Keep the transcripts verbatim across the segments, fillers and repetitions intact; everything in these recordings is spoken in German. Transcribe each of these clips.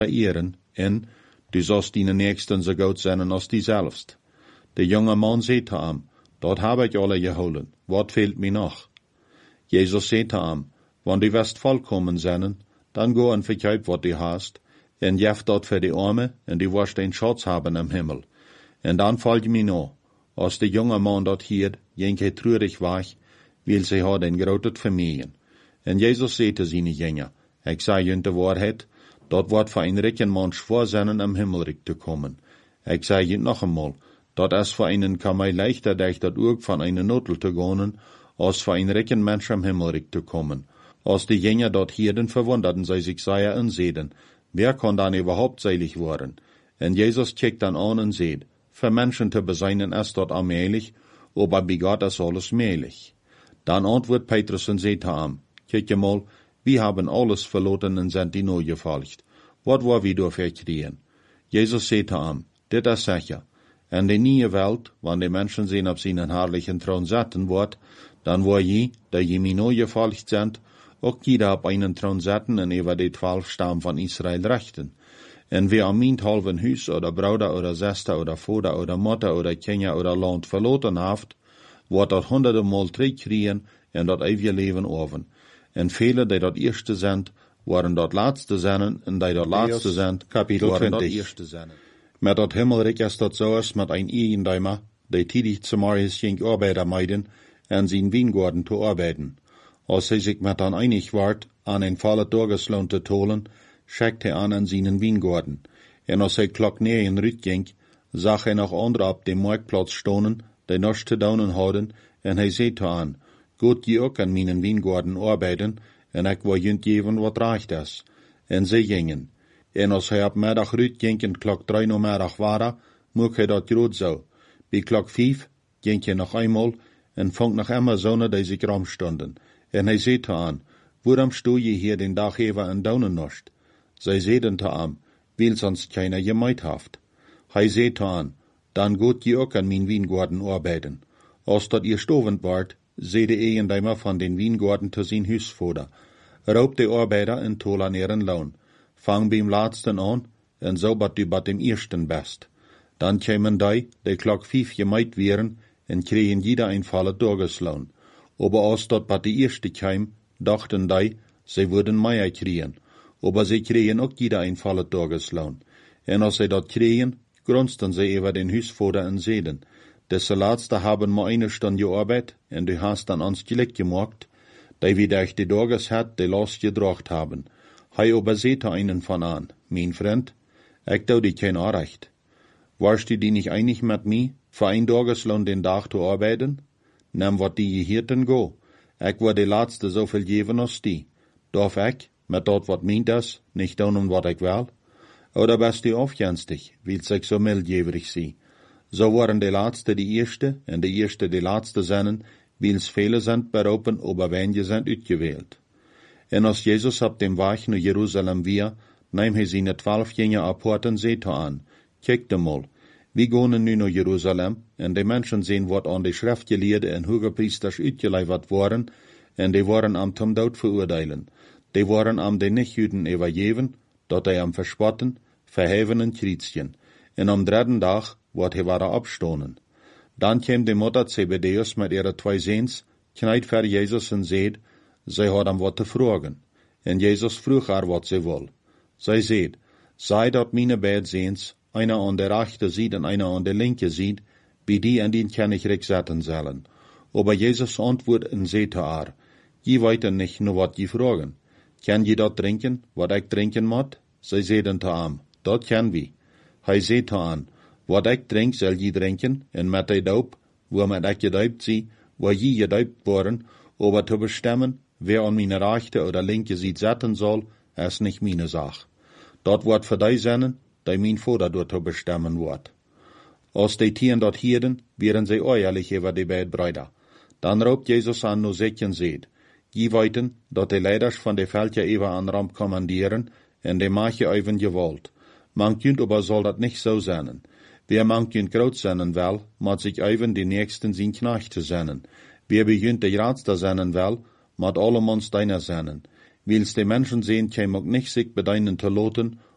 ehren, en, du sollst deine Nächsten so gut sein als die selbst. Der junge Mann sagte ihm, dort habe ich alle geholen, wat fehlt mir noch? Jesus sagte ihm, wenn du wirst vollkommen sein, dann go und verkauf, wat du hast, en jef dort für die Arme, en du wirst einen Schatz haben im Himmel. En dann folge mir noch. Als der junge Mann dort hier, jenke treurig war, weil sie hat ein großes Vermögen. En Jesus sagte seine Jünger, ich sage ihnen die Wahrheit, dort wird für einen reichen Mann schwer sein, im Himmelreich zu kommen. Ich sage ihnen noch einmal, dort ist für einen Kamei leichter, durch das Urg von einer Notel zu gehen, als für einen reichen Mensch im Himmelreich zu kommen. Als die Jünger dort hierden, verwunderten sie sich sehr und sehen, wer kann dann überhaupt selig werden? Und Jesus checkt dann an und sieht, für Menschen zu beseinen ist dort allmählich, aber bei Gott ist alles möglich. Dann antwortet Petrus und sagt ihm, kijk mal, wir haben alles verloren und sind die neu gefolgt. Was war wir dafür kriegen? Jesus sagte ihm, dit ist sicher. In der neue Welt, wenn die Menschen sehen auf seinen herrlichen Thron sitzen wird, dann war je, da je mir neu gefolgt sind, auch jeder auf einen Thron sitzen und über die zwölf Stamm von Israel rechten. Und wer am mein halben Hus oder Bruder oder Schwester oder Vater oder Mutter oder Kinder oder Land verloren hat, wird dort hunderte Mal zurückkriegen und dort ewige Leben offen. Und viele, die dort Erste sind, waren dort Letzte sein, und die dort Letzte sind, Kapitel waren dort zwanzig. Erste sein. Met dat Himmelreich ist dort so ist, mit ein Eigentümer, die tätig zum Morgens ging Arbeiter meiden, und sein Weingarten zu arbeiten. Als er sich mit dann einig ward, an ein vollen Tageslohn zu holen, schickte er an an seinen Weingarten. Und als er klock näher in Rüt ging, sah er noch andere auf dem Marktplatz stehen, die nichts zu tun hatten, und er sagte an, gut, je auch an meinen Weingarten arbeiten, und ich will jünt geben, was reicht ist. Und sie gingen. Und als er ab Mittag Rüt ging und klock drei Uhr Mittag war, mocht er dat groot so. Bei klock fünf ging er noch einmal und fand noch immer Sonne, die sich rumstunden. Und er sagte an, warum stu je hier den Tag über und daunen nicht? Sie sagten zu ihm, weil sonst keiner gemeint haft. Er sagte an, dann gut je auch an mein Weingarten arbeiten. Als dat ihr stovend wart, seh der Eigentümer von den Weingarten zu sein Husvater. Raubt die Arbeiter in tol an ihren Lohn. Fang beim Letzten an, und so bat du bat dem Ersten best. Dann kämen die, die klock fünf gemeint wären, und kriegen jeder ein vollen Tageslohn. Aber als dort bat die Erste käm, dachten die, sie würden mehr kriegen. Aber sie kriegen auch jeder ein vollen Tageslohn. Und als sie dort kriegen, grunzten sie über den Husvater und sehen, diese Letzte haben mal eine Stunde gearbeitet, und du hast dann ans Glück gemacht, die wir durch die Tages hat, die Last gedracht haben. Hei aber seht einen von an, mein Freund, ich tau dir kein Anrecht. Warst du die nicht einig mit mir, für ein Tageslohn den Tag zu arbeiten? Nimm wat die Hirten go. Ich war die Letzte so viel geben als die. Darf ich, mit dort wat meint das, nicht tun, wat ich will? Oder bist du aufgänstig, willst ich so mildgeberig sie? So waren die Letzte die Erste, und die Erste die Letzte seinen, weil's viele sind berufen, aber wenige sind ausgewählt. Und als Jesus ab dem Weg nach Jerusalem war, nahm er seine zwölf Jünger apart und sagte an, kijkt mal, wir gehen nu nach Jerusalem, und die Menschen sehen, wat an die Schriftgelehrten und Hohepriesters uitgeliefert waren, und die waren am zum Tod verurteilen. Die waren am den Nichtjuden übergeben, dort er am verspotten, verheven und kriezen. Und am dritten Tag wird er wieder abstoßen. Dann käm die Mutter Zebedeus mit ihren zwei Sehns, kneit vor Jesus und seht, sie hat am wat zu fragen. Und Jesus frug haar wat sie will. Sie seht, sei dort meine beiden Sehns, einer an der rechten sieht und einer an der linken sieht, bei die an den kann ich recht setzen sollen. Aber Jesus antwortet und seht haar, je weiter nicht nur wat je fragen. Kann je dort trinken, wat ich trinken mod? Sie seht zu ihm, dort kann wir. Hij seht an, wat ich trink, soll je trinken, en met die Doop, womit ich gedaupt sie, wo je gedaupt worden, aber zu bestimmen, wer an meine rechte oder linke Seite setzen soll, ist nicht meine Sache. Dort wird für die sein, die mein Vater dort zu bestimmen wird. Als die Tieren dort hielten, wären sie ehrlich über die beiden Brüder. Dann raubt Jesus an nur sich und seht, je weiten, dort die Leiders von der Völker über an Ram kommandieren, en die mache even gewollt. Manchjünd aber soll dat nicht so sein. Wer manchjünd groot sein will, moet sich even die Nächsten sein Knechte sein. Wer begünt die Ratste sein will, moet alle mans deiner sein. Wils die Menschen sehen, käm auch nicht sich bedeinen zu loten,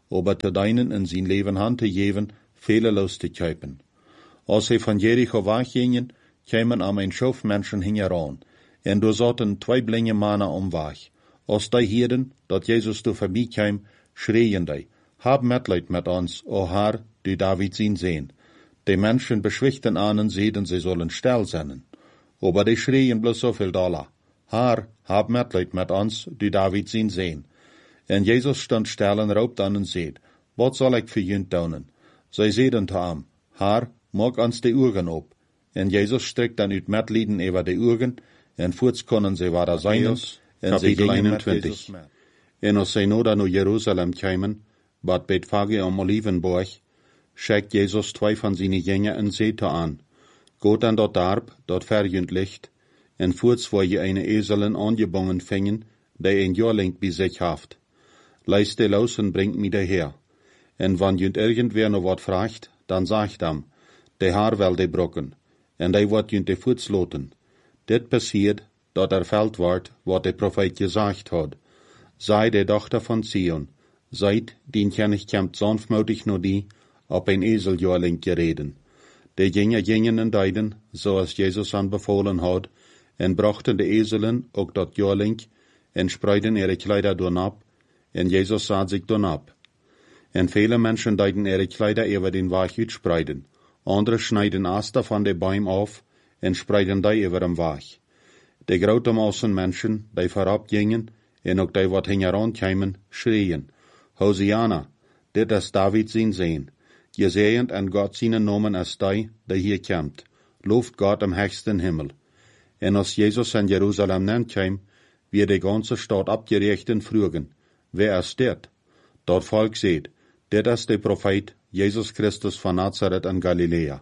aber te deinen in zijn leven hand te geven, vele los te kuipen. Als hij van Jericho weggingen, kwamen am een schof mensen hingeran, en door zaten twee blinde mannen om weg. Als die hierden, dat Jezus door voorbij kwam, schreien die, hab Mitleid met ons, o Herr, du David zijn Sehn. Die Menschen beschwichten an und sehen, sie sollen still sein. Aber die schreien bloß so viel Dollar. Herr, hab Mitleid mit uns, du David sein Sehn. En Jesus stand still und raubt an und seht, wat soll ich für jünt tun? Sie seiden zu ihm, Herr, mag uns die Augen op. En Jesus streckt dann uit Mitleiden über die Augen, en voorts konnen sie weiter sein, en sie gingen einundzwanzig. En als sie nur nach Jerusalem kamen, bad Bethphage am Olivenberg, schickt Jesus zwei von seinen Jüngern en Seete an. Geht an dort Darb, dort verjünt Licht, en voorts wo je eine Eselin angebungen fingen, die ein Jahrling bei sich haft. Leist die los und bringt mi daher. En wann jünt irgendwer noch wat fragt, dann sagt am, de Haar wel de brocken, en die wat jünt de voorts loten. Dit passiert, dat erfüllt wordt, wat de Prophet gesagt hat. Sei de Tochter von Zion, seid, dien ich kämmt sanftmütig nur die, op een eseljaarling gereden. De Jünger gingen en deiden, zoals Jesus aanbevolen had, en brachten de ezelen ook dat jaarling, en spreiden ihre Kleider doen ab, en Jesus sah sich doen ab. En viele Menschen deiden ihre Kleider über den Weg uitspreiden, andere schneiden Aster von de Bäumen auf, en spreiden die über den Weg. De grote Massen Menschen, die vorab gingen, en ook die wat hingeran kwamen, schreien, Hosiana, dit is David zijn Sehn. Gesegend en Gott seinen Namen als die, die hier kommt. Loft Gott im höchsten Himmel. En als Jesus in Jerusalem nenkam, wird die ganze Stadt abgericht und fragen, wer ist dit? Dort Volk seht, dit ist der Prophet, Jesus Christus von Nazareth in Galiläa.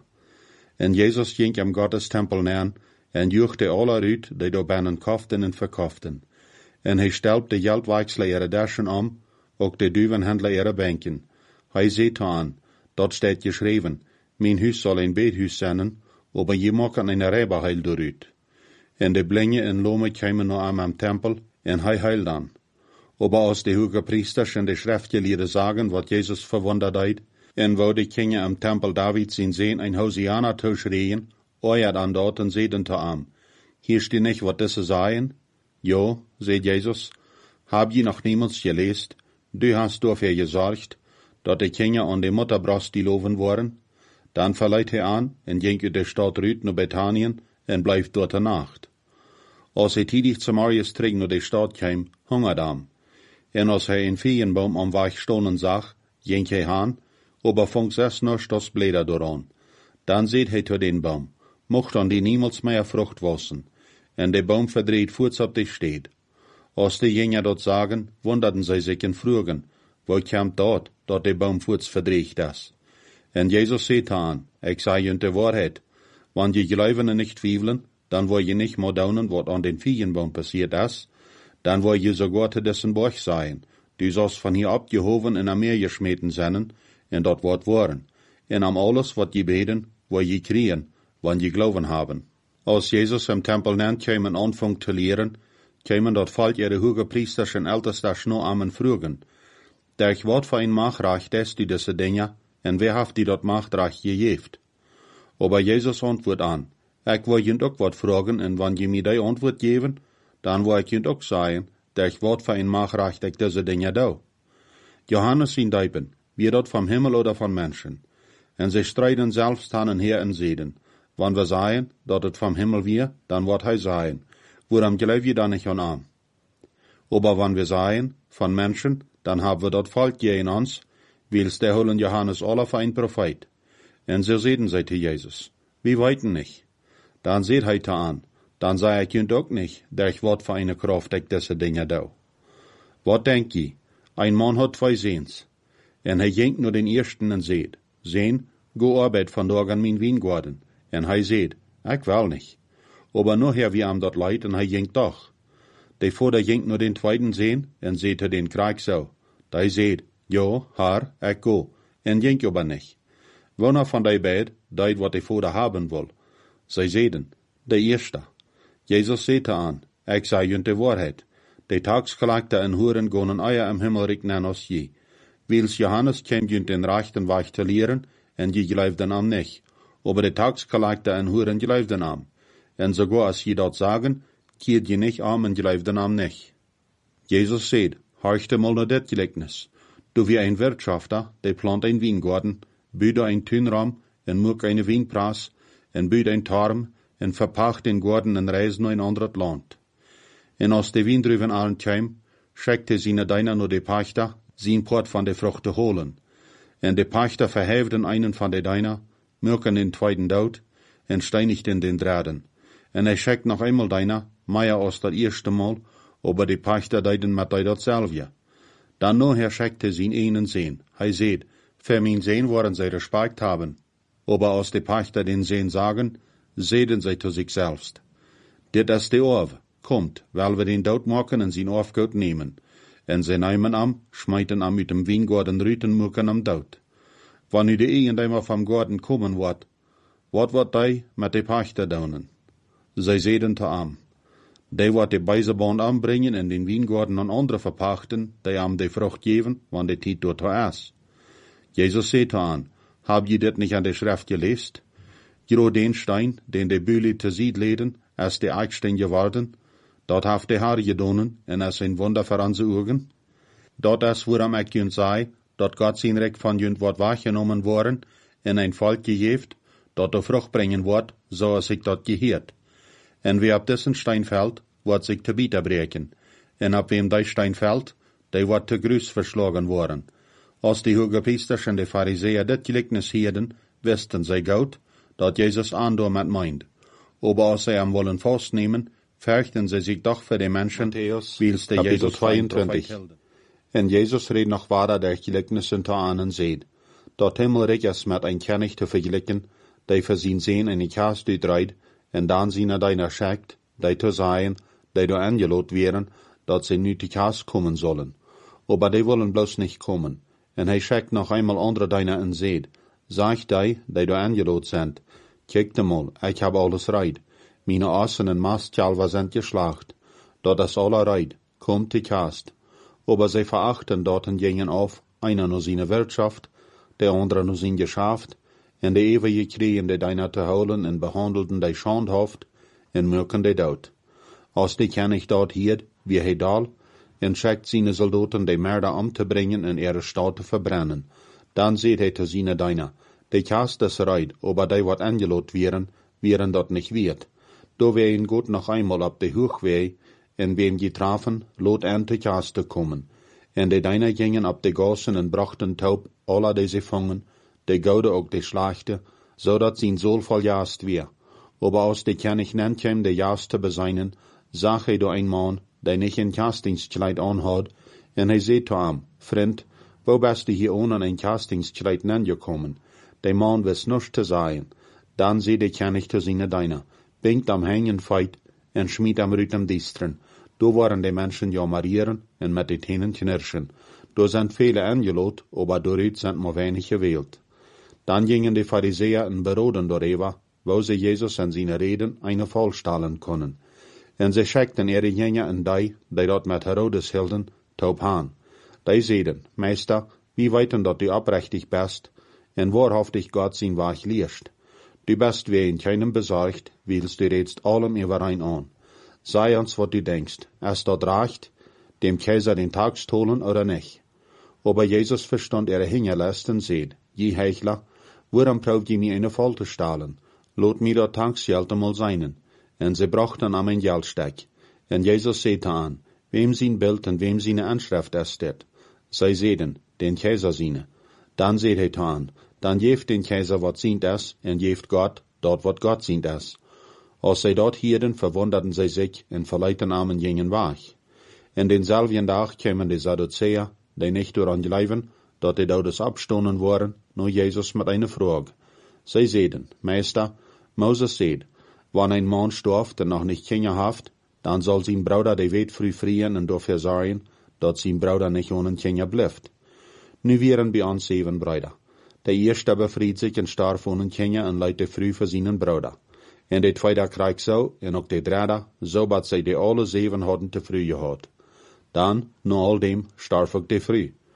En Jesus ging am Gottestempel näher, en juchte alle uit, die da binnen kauften und verkauften. En hij stelpt de Geldwechsler ihre Taschen um, ook de Duvenhändler ihre Bänken. Hij seht an, dort steht geschrieben, mein Hus soll ein Bethuis sein, aber je machen eine Reberheil doorüt. En de Blinge en Lome kwamen noch am am Tempel, en hij heilt an. Aber als de hoge Priesters en de Schriftgelehrten sagen, wat Jesus verwundert hat, en wo de Kinder am Tempel David zijn Sehn ein Hosiana schreien, euert an dort en seiden zu am. Hier steht nicht, wat diese sagen? Jo, seht Jesus, hab je noch niemals gelesen, du hast dafür gesorgt, dat de Kinder an de Mutterbrust die loven worden, dann verleiht hij an en ging uit de Stadt Rüt naar Bethanien en blijft dort de Nacht. Als hij tidig zum Marius terug naar de Stadt kwam, hungert am. En als hij een Feienbaum am Weg stonden zag, ging hij aan, aber vond zes nog das Bläder dooraan. Dan seht hij zu den Baum, mocht an die niemals mehr Frucht wassen, en de Baum verdreht voorts op de steed. Als die Jünger dort sagen, wunderten sie sich en frugen, wo kommt dort, dat de Baum voorts verdreht is. En Jesus seht an, ik zei je de Wahrheit, wann je geloven en nicht twijfelen, dan wil je nicht mehr daunen, wat an den Feigenbaum passiert is, dan wil je sogar te dessen Borch sein, du sollst von hier abgehoven in Meer geschmeten zijn, en dat wordt worden, en am alles wat je beten, wil je kriegen, wann je geloven haben. Als Jesus im Tempel nennt, kämen anfangen te leren, kämen dort Volk ihre hoge Priesters en Ältesters nur am fragen, der ich wat für ein Machtrecht ist die diese Dinge, en wer haft die dort Machtrecht gegeft? Aber Jesus antwortet an, ich will jünd auch wat fragen, en wann je mir die Antwort geben, dann will ich jünd auch sagen, der ich wat für ein Machtrecht ich diese Dinge do. Johannes in Deipen, wir dort vom Himmel oder von Menschen, en sie streiten selbst an und her in Seden. Wann wir sagen, dat het vom Himmel wir, dann wird hij sagen, woran glaub je dann nicht an an? Aber wann wir sagen, von Menschen, dann haben wir dort Volk gegen uns, wils der holen Johannes alle für ein Prophet. En so sehen sie zu Jesus. Wir weiten nicht. Dann seht hij an, dann sei ich jünd auch nicht, der ich wort für eine Kraft ich diese Dinge do. Wat denk je? Ein Mann hat zwei Sehns. En hij ging nur den ersten en seht, sehen, go arbeit van morgen min Weingarten. En hij seht, ich will nicht. Aber nur her wie am dort leid, en hij ging doch. De Vater ging nur den zweiten sehen, en seht den Krieg so. Die seht, jo, Herr, ich go, en ging aber nicht. Wonner von die beid, deit wat de Vater haben will. Sie sehen, der Erste. Jesus seht an, ich sei jünt de Wahrheit. De Tagsgelagte en Huren gonen eier im Himmelreich nen als je. wils Johannes käm junt den rechten Weg te leren, en je geloofden am nicht. Aber de taxcollector en huren geloofden am. En sogar als je dat sagen, keert je nicht am en geloofden am nicht. Jesus sagt, horchte mal naar dit gelijkenis. Du wie ein Wirtschafter, der plant ein Weingarten, büht ein Tünraum, en muck eine Weinpras, en büht ein Tarm, en verpacht den Garten en reist naar ein anderes Land. En als de Weindruven allen käm, schickt er seine Deiner nur de Pachter, sein Port von de Fruchte holen. En de Pachter verheften einen von de Deiner, mürken den zweiten dood, en steinigten den Draden. En er schickt noch einmal Deiner, mehr als das erste Mal, aber de Pachter deiden mit de datselfde. Dan nachher schickt er sein einen Sehen. Hij seht, für mein Sehen wollen sie Respekt haben. Aber als de Pachter den Sehen sagen, sehen sie zu sich selbst. Dit is de Orve. Kommt, weil wir den dood machen en zijn Aufgut nehmen. En sie nehmen am, schmeiten am mit dem Weingarten rüten mucken am dood. Wann nu de Eigenheimer vom Garten kommen wordt, wat wordt die met de Pachter doen? Zij zeiden te am. Die wordt de Beiseband anbringen en den Weingarten an andere verpachten, die am de Frucht geven, wann de Tiet dort is. Jesus zei aan, hab je dit nicht an de Schrift gelesen? Gro den Stein, den de Bühle te ziet leden, als de Eichstein geworden, dat heeft de Haar gedonen, en as een Wunder voor onze ogen. Dat is waarom ik junt zei, dat God zijn recht van junt wordt wahrgenomen worden, en een volk gegeeft, dat de vrucht brengen wordt, zoals ik dat geheerd. En wie op diesen Stein fällt, wordt zich te bieten breken, en op wem die Stein fällt, die wordt te gruis verslagen worden. Als die Hogepriesters en de Pharisäer dit gelijkenis hielden, wisten zij goed, dat Jezus aandor met meint. Aber als zij hem willen vastnemen, fürchten sie sich doch für die Menschen, wils der Jesus zweiundzwanzig. En Jesus redt noch weiter der Gleichnissen zu ahnen seht. Dort Himmelreich ist mit ein König zu vergleichen, der für sein Sehen in die Kaas durchdreht, en dann seine Deiner schickt, die zu sagen, die du angelot wären, dass sie nicht die Kaas kommen sollen. Aber die wollen bloß nicht kommen. En hij schickt noch einmal andere Deiner en seht, sagt die, die du angelot sind, kijkt mal, ich hab alles reit. Meine Assen en Mastjalver sind geschlacht. Dort ist aller reit, kommt die Kast. Aber sie verachten dorten gingen auf, einer nur seine Wirtschaft, der andere nur sein Geschäft, en de ewige kriegen de deiner te holen en behandelten de schandhaft, en mürken de dood. Als die König dort hiert, wie hij dal, en schickt seine Soldaten de Mörder um te bringen en ihre Stadt te verbrennen. Dan seht hij te seine Deiner, de Kast is reit, aber die wat angelot wären, wären dort nicht wert. Do wir ihn gut noch einmal ab de Hochweg, en wem die trafen, lot an te Kaste kommen. En de Deiner gingen ab de Gassen en brachten taub alle die sie fangen, de Goude ook de Schlachte, so dat zijn Sohl voll jast weer. Aber als de König nennt kem de jast te beseinen, zag hij do ein Mann, der nicht ein Kastingskleid anhad, en hij zei to am, Vriend, wo bist du hier ohne ein Kastingskleid nengekommen? De Mann wist nichts te sagen. Dan zei de König te seine Deiner, bingt am Hängen feit, en schmied am Rütem distren. Do waren die Menschen ja marieren, en met de Tenen knirschen. Do sind viele angelot, aber dorit sind nur wenig gewählt. Dann gingen die Pharisäer in Beroden darüber, wo sie Jesus an seine Reden eine vollstellen können. En sie schickten ihre Jünger in die, die dort mit Herodes hielten, taub an. Die seiden, Meister, wie weiten dat du oprechtig bist, en wahrhaftig Gott sein Weg liest. Du bist wie in keinem besorgt, willst du redst allem überein an. Sei uns, was du denkst, ist dort recht, dem Kaiser den Tag stohlen oder nicht. Aber Jesus verstand ihre Hingerlast und seht, je Heuchler, warum braucht ihr mir eine Falte stahlen? Lot mir dort Tagsgeld einmal seinen. En sie brachten am ein Geldsteck. En Jesus seht an, wem sein Bild und wem seine Anschrift ist det. Sei sehen, den Kaiser seine. Dann seht er an, dann jeft den Kaiser wat sient es, en jeft Gott, dort wat Gott sient es. Als sie dort hielten, verwunderten sie sich en verleiten armen gingen weg. En denselben Tag kämen die Sadduzäer, die nicht daran glauben, dat die Todes abstonnen waren, nur Jesus mit einer Frage. Sie seiden, Meister, Moses seht, wann ein Mann stirbt und noch nicht Kinder haft, dann soll sein Bruder die Welt früh frieren und dafür sorgen, dat sein Bruder nicht ohne Kinder bleibt. Nu wären bei uns sieben Brüder. Der erste befried sich und starb ohne Kinder und leite früh für seinen Bruder. En der zweite kriegt so, en ook der dritte, so bat sie die alle sieben hadden te früh gehad. Dann, na all dem, starb ook der früh.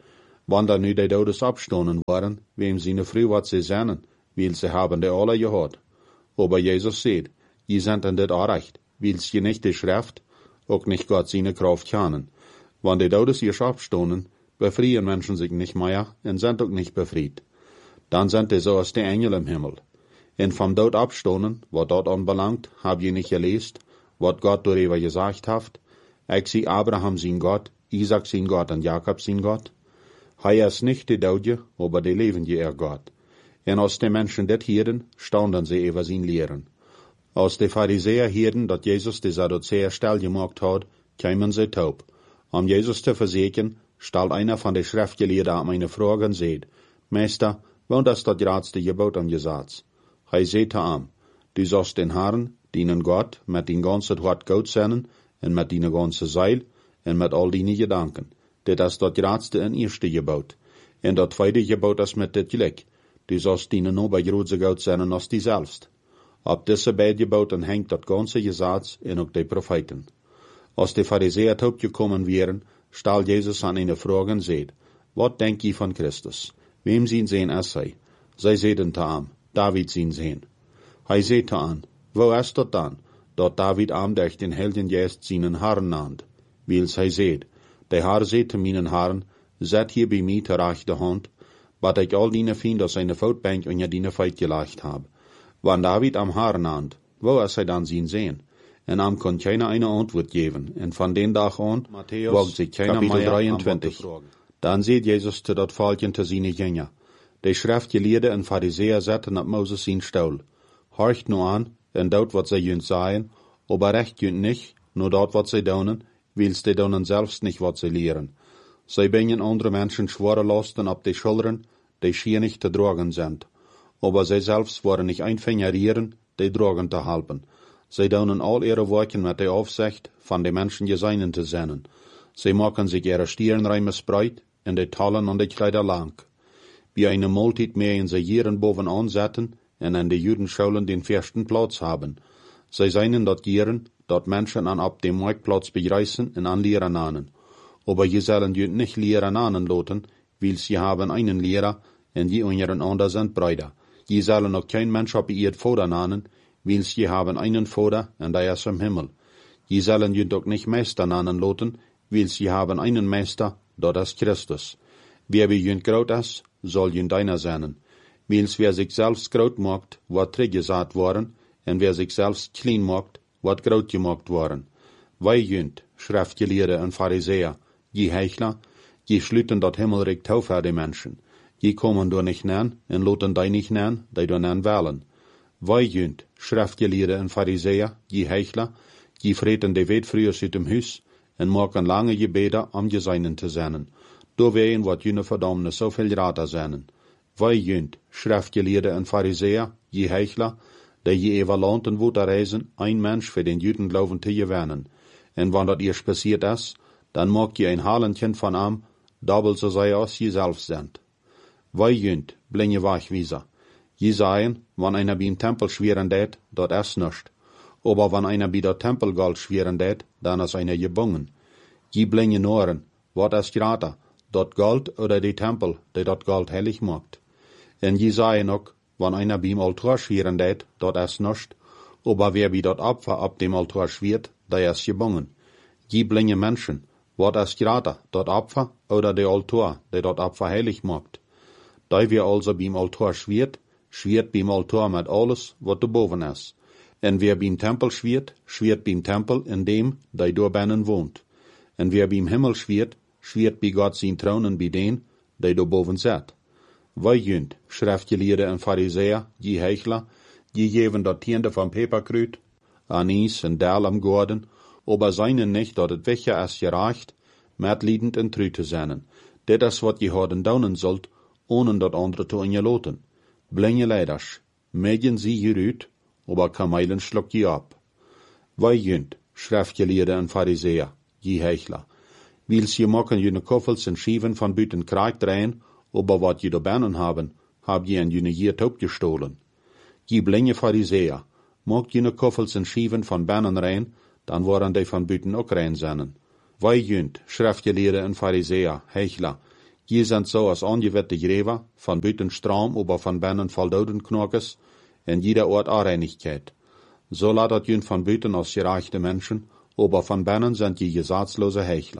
Wann da nu die Dodes abstonen waren, wem sie ne früh wat sie sennen, weil sie haben de alle gehört. Aber Jesus sagt, je sind an dit recht, weil sie nicht die Schrift, auch nicht Gott seine Kraft kennen. Wann die Dodes ihr abstonen, befrieren Menschen sich nicht mehr und sind auch nicht befried. Dann sind die so als die Engel im Himmel. Und vom Tod abstonen, was dort anbelangt, hab je nicht gelesen, was Gott darüber gesagt hat. Ich sie Abraham sein Gott, Isaac sein Gott und Jakob sein Gott. Hij ist nicht die Dode, aber die levende er Gott. Und als die Menschen das hielden, staunden sie über sein Lehren. Als die Pharisäer hielden, dass Jesus die Sadduzäer still gemacht hat, kämen sie taub. Um Jesus zu versichern, stellt einer von den Schriftgelehrten an meine Frage und sagt, Meister, wann das das gradste Gebot am Gesetz? Hij sagt zu ihm, du sollst den Herrn, deinen Gott, mit dein ganzes Hort Gott sennen, und mit deiner ganze Seil, und mit all deine Gedanken. Das ist das gradste und erste Gebot. Und das zweite Gebot ist mit dit gleich. Du sollst deine Nober große Gott sennen als die selbst. Ab diese beiden Geboten hängt das ganze Gesetz und auch die Propheten. Als die Pharisäer taub gekommen wären, stellt Jesus an eine Frage und sagt, was denkt ihr von Christus? Wem sie sehen es sei? Sie sagten zu ihm, David sie sehen. Hij sagt zu ihm, wo ist das dann, dort David am durch den Helden Geist seinen Herrn nannt? Weil sie sagt, der Herr sagt zu meinen Herren, set hier bei mir zur rechte Hand, wat ich all deine Feinde aus seiner Voetbank unter deine Feit gelegt hab. Wann David am Herrn nannt, wo ist er dann sein sehen? Und am kann keiner eine Antwort geben, und von den Tag an, wagt sich keiner mehr dreiundzwanzig. Dann sieht Jesus zu dat Volkchen zu seine Jünger. Die Schriftgelehrten und Pharisäer setzen ab Moses sein Stuhl. Horcht nur an, und dort, was sie jünt sagen, aber recht jünt nicht, nur dort, was sie daunen, weil's die daunen selbst nicht, was sie lehren. Sie bringen andere Menschen schwere Lasten ab die Schultern, die schier nicht zu tragen sind. Aber sie selbst wollen nicht einfingerieren, die tragen zu halten. Sie daunen all ihre Worte mit der Aufsicht, von den Menschen Geseinen zu sehen. Sie machen sich ihre Stirnreimes breit, und die Tallen und die Kleider lang. Wie eine Multit mähen sie Jieren boven ansetzen, und an die Judenschulen den ersten Platz haben. Sie seien dort Jieren, dort Menschen an ab dem Marktplatz begreißen und an Lehren nahen. Aber je sollen jüd nicht Lehren nahen loten, weil sie haben einen Lehrer, und je unseren anderen sind Brüder. Je sollen auch kein Mensch ab ihr Vater nahen, weil sie haben einen Vater, und der ist im Himmel. Je sollen jüd auch nicht Meister nahen loten, weil sie haben einen Meister, dort ist Christus. Wer bei jüd groß ist, soll jüd einer sein. Weil wer sich selbst groß macht, wird träggesat worden, und wer sich selbst klein macht, wird groß gemacht worden. Wij jünd, Schriftgelehrte und Pharisäer, je Heuchler, je schlüten dat Himmelreich tau für die Menschen. Je kommen du nicht nähen, und loten die nicht nähen, die du nähen wählen. Wij jünd, Schriftgelehrte und Pharisäer, je Heuchler, je freten die Wet früher aus dem Haus, und machen lange Gebete, um Geseinen zu sein. Du wehen, wat jüne Verdammnis so viel Rater sein. Wij jünd, Schriftgelehrte und Pharisäer, je Heuchler, die je evaluanten wo reisen, ein Mensch für den Judenglauben zu gewinnen. Und wenn dat ihr passiert ist, dann mag je ein Halentchen von am, doppelt so sei als je selbst sind. Wij jünd, blinge Wachwieser. Je sagen, wenn einer beim Tempel schweren tät, dort ist nicht. Aber wenn einer bei der Tempelgold schweren tät, dann ist einer gebungen. Je blinge Noren, wat ist grater, dort Gold oder die Tempel, die dort Gold heilig macht. Und je sagen auch, wenn einer beim Altar schweren tät, dort ist nicht. Aber wer bei dort Opfer ab dem Altar schwert, der ist gebungen. Je blinge Menschen, wat ist grater, dort Opfer oder der Altar, der dort Opfer heilig macht. Da wir also beim Altar schwert, schwert beim Altar mit alles, was da boven ist. Und wer beim Tempel schwert, schwert beim Tempel in dem, der dort binnen wohnt. Und wer beim Himmel schwert, schwert bei Gott sein Thron und bei den, der da boven sitzt. Wij jünd, Schriftgelehrte und Pharisäer, je Heuchler, die geben dort Tiende von Peperkrut, Anis und Dal am Gordon, aber seinen nicht, dat het Wächer ist gereicht, mitliedend und trü zu sein. Det ist, wat je haben daunen sollt, ohne dat andere zu ingeloten. Blinge Leiders, medien sie gerüht, aber Kameilen schluckt je ab. Wij jünd, Schriftgelehrte und Pharisäer, je Heuchler, weil sie machen jene Koffels und Schieven von büten Kreig drehen, aber wat je da bennen haben, hab je an jene hier taub gestohlen. Je blinge Pharisäer, mag jene Koffels und Schieven von bennen rein, dann waren die von büten auch rein seinen. Wij jünd, Schriftgelehrte und Pharisäer, Heuchler, Je sind so als angewette Gräber, von buiten Strom, aber von binnen voll Dodenknorkes, en jeder Ort Areinigkeit. So ladet jün von buiten als gereichte Menschen, aber von binnen sind je gesatzlose Heuchler.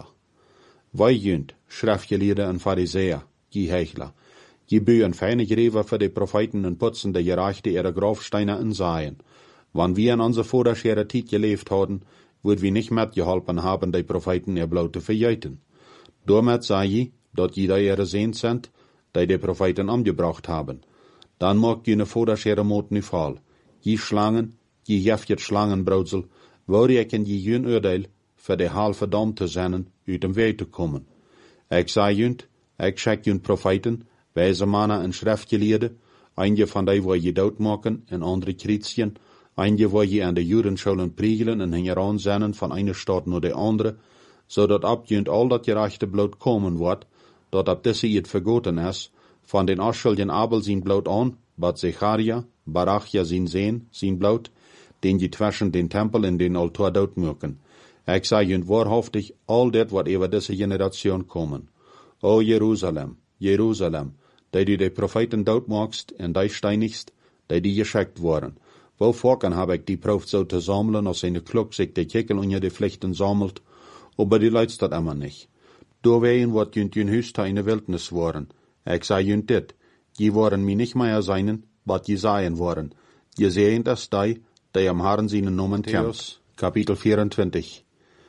Wij jünt, Schriftgelehrte en Pharisäer, je Heuchler, je bühen feine Gräber für die Propheten und putzen der Gerechte ihre Grabsteine in Seien. Wann wir in unserer vorderschere Zeit gelebt haben, würd wir nicht mitgeholfen haben, die Propheten ihr Blut zu verjeiten. Damit sei je, dat jeder ihre Sehn sind, die die Propheten umgebracht haben. Dann mag jene vorderschere Mot nu fall. Je Schlangen, je jefjet Schlangenbrotsel, waarreken je jün oordeel, für die halve dam te zijn, uit dem Weg te komen. Ik zei junt, ik schek junt Propheten, wijze mannen en schriftgeleerde, einige van die waar je doodmaken en andere Chrétien, einige waar je aan de Judenscholen priegelen en hengeraan zijn van eine stad naar de andere, zodat ab junt al dat gerechte bloed komen wordt, dat ab deze het vergoten is, van den Ascheljen Abel zijn bloed aan, bat Zecharia, Barachja zijn zeen, zijn bloed, den je twischen den Tempel in den Altar doodmaken. Ik zei junt waarhaftig al dit wat over deze generation komen. O Jeruzalem, Jeruzalem, die du de Propheten doodmaakst en die steinigst, die die geschickt worden. Wo vorken heb ik die Prof zo te sammeln, als eine Klok sich de Kickel onder de Pflichten sammelt, aber die leidst dat immer nicht. Doorwegen wordt junt jun huis in de wildnis worden. Ik zei junt dit, je worden mi nicht mehr seinen, wat je seien worden. Je sehen das die, die am Herrn seinen Namen kämpft. Kapitel vierundzwanzig.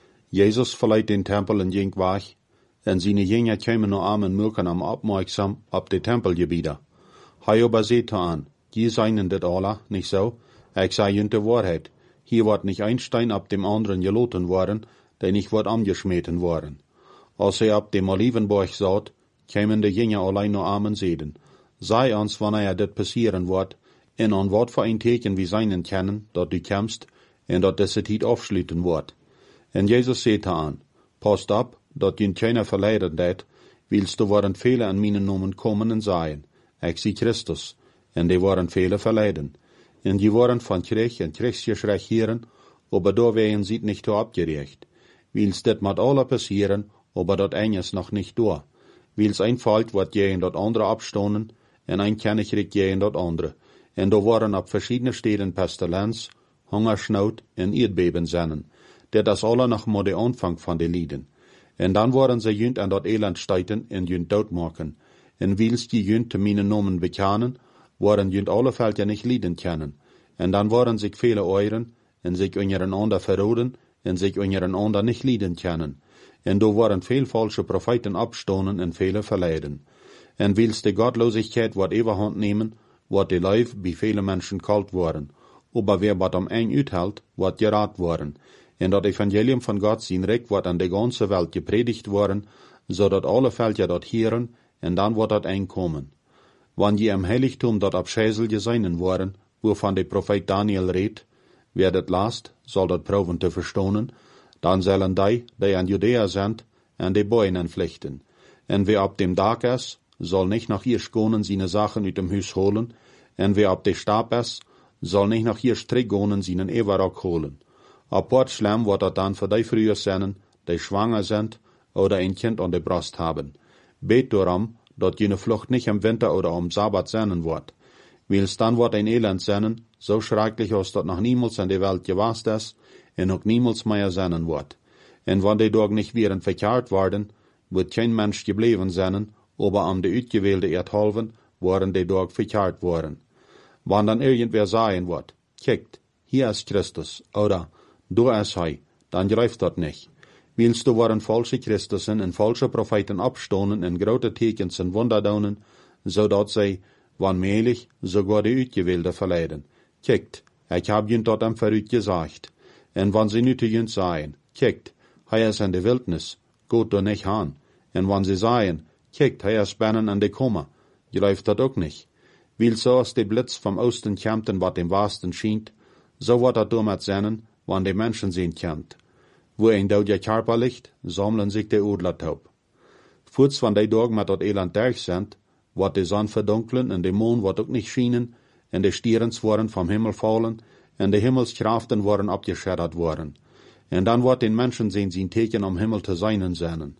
Jesus verleiht den Tempel in jink weg, en seine Jünger kämen nur armen Mürken am aufmerksam ab de Tempelgebiete. Hij aber seht an, je seien dit alle, nicht so? Ich sei junt de Wahrheit. Hier wird nicht ein Stein ab dem anderen geloten worden, der nicht wird angeschmeten worden. Als er ab dem Olivenberg saht, kämen de Jünger allein nur armen Seden. Sei uns, wann er dit passieren wird, en an wat für ein Teken wie seinen kennen, dat du kämst, en dat diese Tijd aufschließen wird. En Jesus seht an, passt ab, dat jün keiner verleiden dat, willst du waren viele an meinen Namen kommen en seien. Ich sie Christus, en die waren viele verleiden. En die waren von Krieg en Kriegsgeschrech hieren, aber da wären sie nicht so abgerecht. Willst dat mat alle passieren, aber dat eines noch nicht da. Willst einfällt, wat jehen dat andere abstonen, en ein Kennekrieg jehen dat andere. En da waren ab verschiedene Städten Pestilenz, Hungersnot en Erdbeben sennen, der das alle noch mal der Anfang von de Lieden. En dann waren sie jünt an dat Elend steiten en jünt doodmaken. En willst die jünt te meinen Namen bekennen, waren jünt alle Feld ja nicht Lieden kennen. En dann waren sich viele Euren, en sich untereinander verroden, en sich untereinander nicht Lieden kennen. En do waren viel falsche Propheten abstonen en viele verleiden. En willst die Gottlosigkeit wat Überhand nehmen, wat die Leib wie viele Menschen kalt worden. Aber wer wat am eng uithält, wat gerat worden. En dat Evangelium von Gott sein Recht wat an de ganze Welt gepredigt worden, so dat alle Völker dat hieren, en dan wordt dat eng kommen. Wann je am Heiligtum dat abschäsel geseinen worden, wovon der Prophet Daniel redt, wer dat last, soll dat proben te verstonen, dan zullen die, die an Judäa sind, an de Bäunen flechten. En wer ab dem Tag is, soll nicht nach ihr schonen seine Sachen uit dem Hus holen, en wer ab de Stab is, soll nicht nach ihr Strickgonen seinen Everrock holen. Apart schlimm wird dat dann für die früher sein, die schwanger sind oder ein Kind an der Brust haben. Bet darum, dat jene Flucht nicht im Winter oder am Sabbat sein wird. Wils dann wird ein Elend sein, so schrecklich als dat noch niemals in der Welt gewast ist, en auch niemals mehr sein wird. En wann die Tag nicht wären verkehrt worden, wird kein Mensch geblieben sein, aber am de uitgewählte Erdhalven waren die Tag verkehrt worden. Wann dann irgendwer sagen wird, kickt, hier ist Christus, oder du ist hei, dann greift dat nicht. Willst du waren falsche Christusen en falsche Propheten abstonen en grote Tekens en Wunderdonen, zodat zij, wanmelig, sogar die Uitgewählte verleiden. Kickt, ich hab jünt dat am verrüt gesagt. En wann sie nu te jünt sagen, kickt, hij is in de Wildnis, gut du nicht han. En wann sie sagen, kickt, hij is binnen an de Komme, greift dat ook nicht. Weil so als de Blitz vom Osten kämpten, wat dem Westen schient, so wird dat damit sein, wann die Menschen sehen kennt. Wo ein doodje Körper liegt, sammeln sich die Adler taub. Voorts van die Tag met dat Elend durch sind, wird die Sonne verdunklen en de Mond wird auch nicht schienen, en de Stierens worden vom Himmel fallen, en de Himmelskraften worden abgeschreddert worden. En dann wird den Menschen sehen, sein Teken am Himmel zu seinen sein.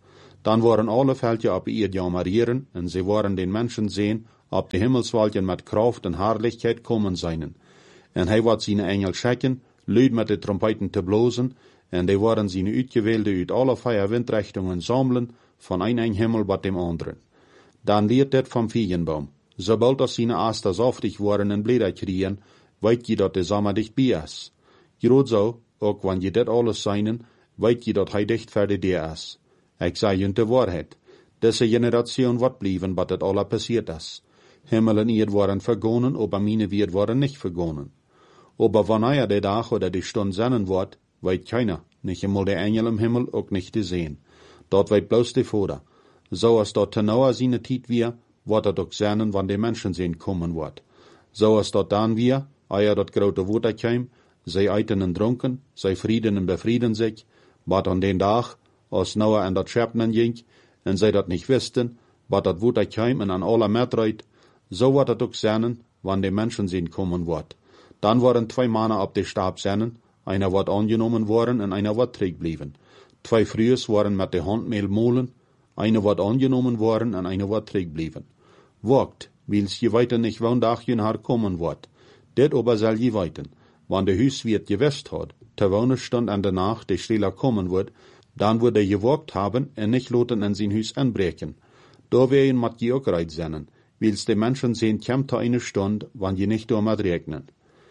Dan waren alle Veldje op ihr jamarieren, en sie waren den Menschen sehen, ob de Himmelswalken met Kraft en Herrlichkeit kommen seinen. En hij wat zijn engel schicken, luid met de trompeten te blozen, en die waren zijn uitgewählte uit alle vier windrichtungen sammeln, van een ein Himmel wat dem anderen. Dan leert het vom Feigenbaum. Sobald das seine Aster saftig waren en Blätter kriegen, weet je dat de Sommer dicht bij is. Groot zo, ook wanneer je dit alles seinen, weet je dat hij dicht verder der is. Ik zei je de waarheid. Deze generation wat blijven, wat het alle passiert is. Himmel en Erd waren vergonnen, aber meine Wert waren nicht vergonnen. Aber wanneer der Tag oder die Stunde sennen wordt, weet keiner, nicht einmal der Engel im Himmel, auch nicht te sehen. Dort weet bloß de Vater. So als dort tenauer seine Tiet wir, wordt het ook sennen, wann de Menschen sehen kommen wordt. So als dort dan wir, eier dat grote Water käm, zij eiten en dronken, zij vrieden en befrieden sich, wat an den Tag, als Noah en dat Schepnen ging, en zij dat nicht wisten, wat dat Water käm en an aller Metreit, so wordt het ook sennen, wann de Menschen sehen kommen wordt. Dan waren zwei Männer op de Stab sennen, einer wordt angenommen worden en einer wordt terugblieben. Zwei Frühes waren met de Handmehl molen, einer wordt angenommen worden en einer wordt terugblieben. Wagt, wils je weiter nicht wann dag je haar kommen wordt. Dit aber zal je weten, wann de huiswirt gewest hat, ter wonen stund an der Nacht de Stiller kommen wird, dan wordt er gewagt haben en nicht loten in zijn huis anbreken. Da werden mat je ook reit sennen, wils de Menschen sehen kämt eine Stund, wann je nicht door mat regnen.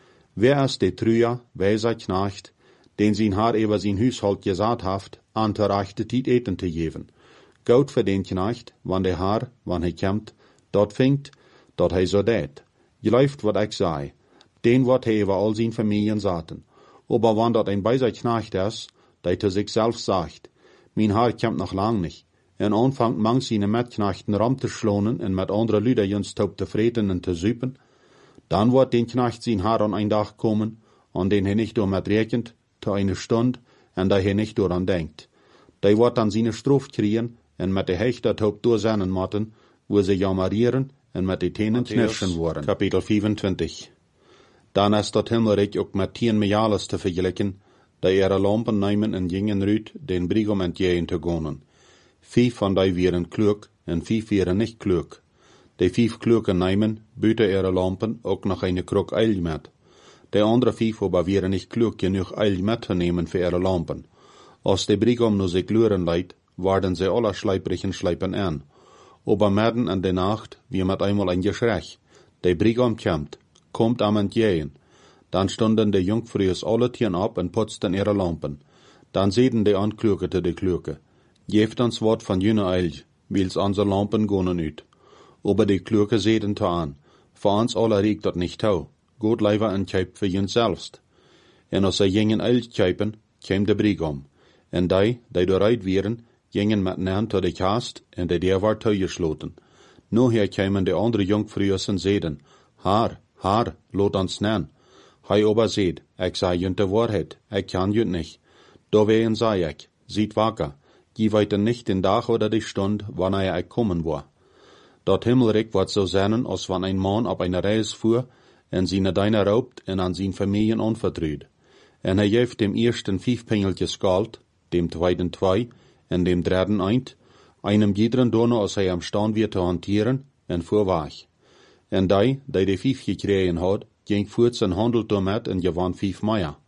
Wer ist de Trüer, weiser Knecht, den sin Haar über sin Hüshalt gesagt haft, an ter rechte Tiet eten te geven. Goud für den Knecht, wann de Haar, wann hij kämmt, dort fingt, dort hij so deit. Je läuft wat ik sei, den wat hij über all sin Familien saten. Aber wann dort ein weiser Knecht is, der zu sich selbst sagt, mein Haar kämmt noch lang nicht, en anfangt mang sine Metknechten ram te schlonen en met andere Lüder jens taub te vreten en te zuipen, dan wordt den Knecht zijn Haar an ein Tag kommen, an den hij nicht door met rekent, te eine Stund, en dat hij nicht door an denkt. Die wordt dan seine Strof kriegen, en met de Hechter taub doorzennen matten, wo ze jamarieren, en met de tenen knirschen worden. Kapitel vierundzwanzig. Dan is dat Himmelrijk ook met tien Mejales te vergelijken, da ihre Lampen nemen en gingen ruut, den Brigom entgegen te gonen. Vijf van die waren klug, en vijf waren nicht klug. Die vijf klugen nemen, buiten ihre Lampen, ook nog eine krok Eil met. Die andere vijf aber waren nicht klug genug Eil met te nemen für ihre Lampen. Als de Brigom nu sich luren leidt, waren sie alle schleiprigen Schleipen an. Aber midden in de Nacht, wie met einmal ein Geschrech. De Brigom kämmt, kommt am entgegen. Dan stunden de Jungfrühes alle Tieren ab en putzten ihre Lampen. Dan zeiden de Anklugete de Kluge, geeft ons wat van jene Eil, wils onze Lampen gonen uit. Aber die Kluge zeiden te aan, voor ons alle riekt dat nicht hou, goed leiver en kjip voor jen selbst. En als zij gingen Eil kjipen, kwam de Brigom. En die, die doorrijd wieren, gingen met een hand tot de kast, en de deur werd toegesloten. Nu hier kwamen de andere Jungfrühes en zeiden, Haar, haar, lot ons nan. Hij aber zeid, ik zei junt de waarheid, ik kan junt nicht. Dowegen zei ik, ziet wakker, je weet nicht den Tag oder die Stund, wanneer ik kommen war. Dat Himmelrijk wordt zo zijn als wann ein Mann op eine Reis fuhr, en seine Deine raubt en an zijn Familien anvertruht. En hij geeft dem ersten vijf Pengeltjes Geld, dem zweiten zwei, en dem dritten eint, einem jederen Donner als hij am Stand wird te hantieren, en voorweg. En die, die de vijf gekregen had, ging voort zijn handel damit en gewann vijf Meier.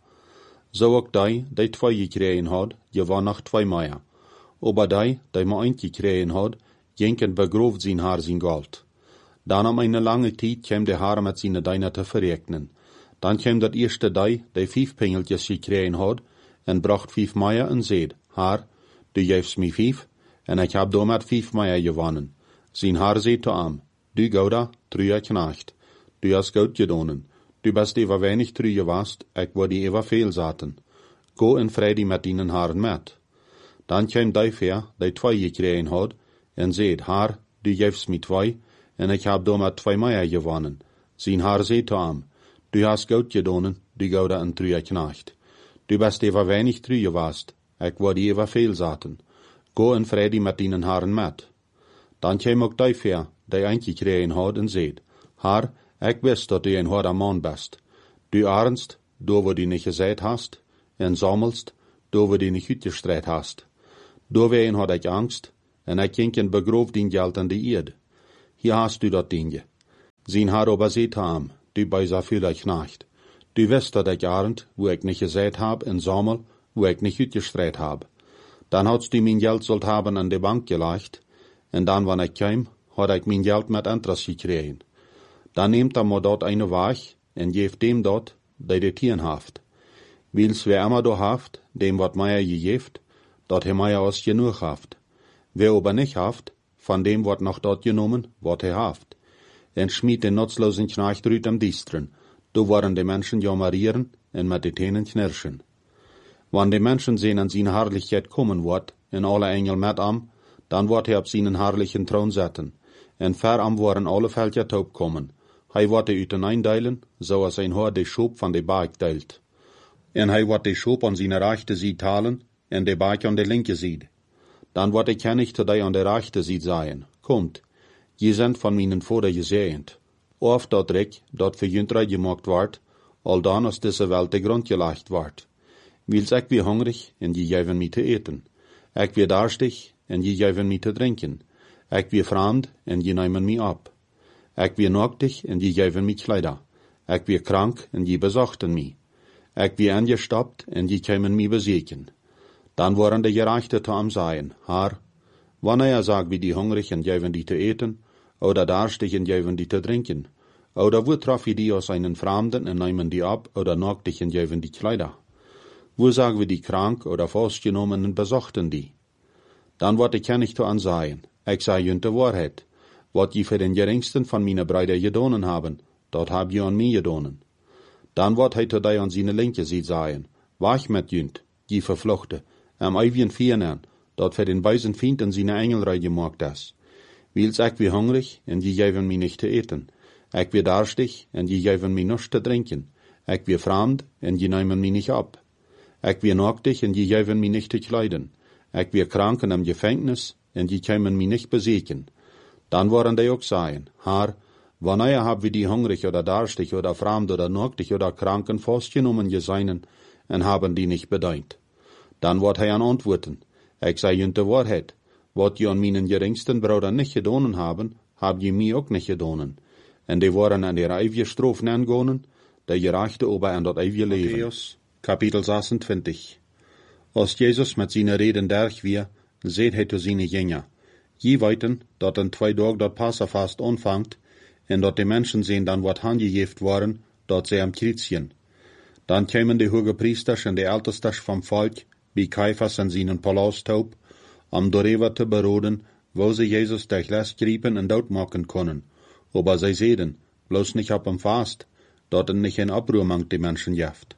Zo ook die, die twee gekregen had, gewann nog twee Meier. Aber die, die maar eint gekregen had, ging en begrooft zijn haar zijn Geld. Dan om eine lange tijd kwam de haar met zijn Deiner te verrekenen. Dan kwam dat eerste die, die vijf Pengeltjes gekregen had, en bracht vijf Meier en zeid, Haar, du geefst mij vijf, en ik heb damit vijf Meier gewonnen. Zijn haar zeid te am, du gouda, truier knecht, du hast goud gedonen, du bist ever wenig truier wast, ik word die ever veel zaten. Go en vredi met dienen haren met. Dan kwam die ver, die twee gekregen had, en zeid, Haar, du geefst mij twee, en ik heb damit twee Meier gewonnen. Zijn haar zeid te am, du hast goud gedonen, du gouda en truier knecht. Du bist ever wenig truier wast, ik word die ever veel zaten. Go en vredi met dienen haren met. Dan kwam ook die ver, die eindje gekregen had, en zeid, Haar, ik wist dat du een harder man bist. Du arnst, do wo du nicht gezeit hast, en sammelst, do wo du nicht uitgestreit hast. Do ween had ik angst, en ik ging en begroof dien geld in de eerd. Hier hast du dat ding. Zien haar ober zet ham, du bij zo veel knacht. Du wist dat ik arend, wo ik niet gezet heb, in Sammel, wo ik niet uitgestreit heb. Dan hadst du mijn geld zult hebben aan de bank gelegd, en dan, wanneer ik kwam, had ik mijn geld met interest gekregen. Dan neemt er maar dat eine weg, en geeft dem dat, die de tien haft. Wils wer immer do haft, dem wat mij gegeeft, dat hij mij als genoeg haft. Wer aber nicht haft, van dem wordt nog dat genomen, wat hij haft. En schmiet den nutzlosen Knecht uit am Distren, do waren de Menschen jammerieren en met de tenen knirschen. Wann de Menschen sehen an zijn Herrlichkeit kommen wordt, en alle Engel met am, dan wordt hij op zijn herrlichen Thron zetten, en ver am worden alle Völker taub kommen. Hij wordt de uit eindeilen, zoals een hoor de Schoop van de Berg deilt. En hij wordt de Schoop aan zijn rechte zijde talen, en de Berg aan de linke zijde. Dan wordt ik kennig te die aan de rechte zijde zeggen, komt, je zijn van mijn vader gezegend. Of dat ik, dat voor juntrij gemaakt wordt, al dan als deze welt de grond gelegd wordt. Wils ik weer hungrig, en je geven mij te eten. Ik weer darstig, en je geven mij te drinken. Ik weer vreemd, en je nemen mij op. Ik weer naaktig, en je geven mij kleider. Ik weer krank, en je bezochten mij. Ik weer angestapt, en je komen mij bezieken. Dan worden de gerechten te am zeggen, Haar, wanneer sagt wie die hungrig en geven die te eten, oder darstig en geven die te drinken, oder wo traf je die aus einen Fremden en nemen die ab, oder naaktig en geven die Kleider? Wo sagen wir die krank oder festgenommen en bezochten die? Dan wordt ik kennig te aanzien, ik zei junt de waarheid, wat je voor den geringsten van mijn Brüder gedonen haben, dat heb je aan mij gedonen. Dan wordt hij te die aan zijn linke zijde zeggen, wacht met junt, je vervlochte, am eeuwigen Viernen, dat voor den weisen Fiend in zijn Engelrei gemaakt is. Wils ik weer hungrig, en je geven mij niet te eten. Ik weer darstig, en je geven mij nichts te drinken. Ik weer vreemd, en je nemen mij niet op. Ik weer naaktig, en je geven mij niet te kleiden. Ik weer krank en am Gefängnis, en je komen mij niet bezieken. Dan worden die ook zeggen, Haar, wanneer haben wir die hungrig oder darstig oder fremd oder naaktig oder kranken festgenommen geseinen, en haben die nicht bedeint. Dan wordt hij aan antwoorden, ik zei junt de waarheid, wat je aan mijn geringsten Bruder niet gedonen haben, hab je mij ook niet gedonen. En die worden aan de eeuwige straf aangonen, de gerechte ober aan dat eeuwige leven. Matthäus, Kapitel zesentwintig. Als Jezus met zijn reden derg weer, zeet hij te zijn Jünger, je weten, dat in twee dagen dat Passafast anfangt, en dat de mensen zijn dan wat handgegeven worden, dat zij am Kritschen. Dan kwamen de hoge priesters en de ältestes vom Volk, bij Caiphas en zijn palasthoop, om daarover te beraden, wo ze Jezus durch les griepen en doodmaken konden. Aber zij zeiden, bloos niet op hem vast, dat er niet in oproer mangt de mensen jeft.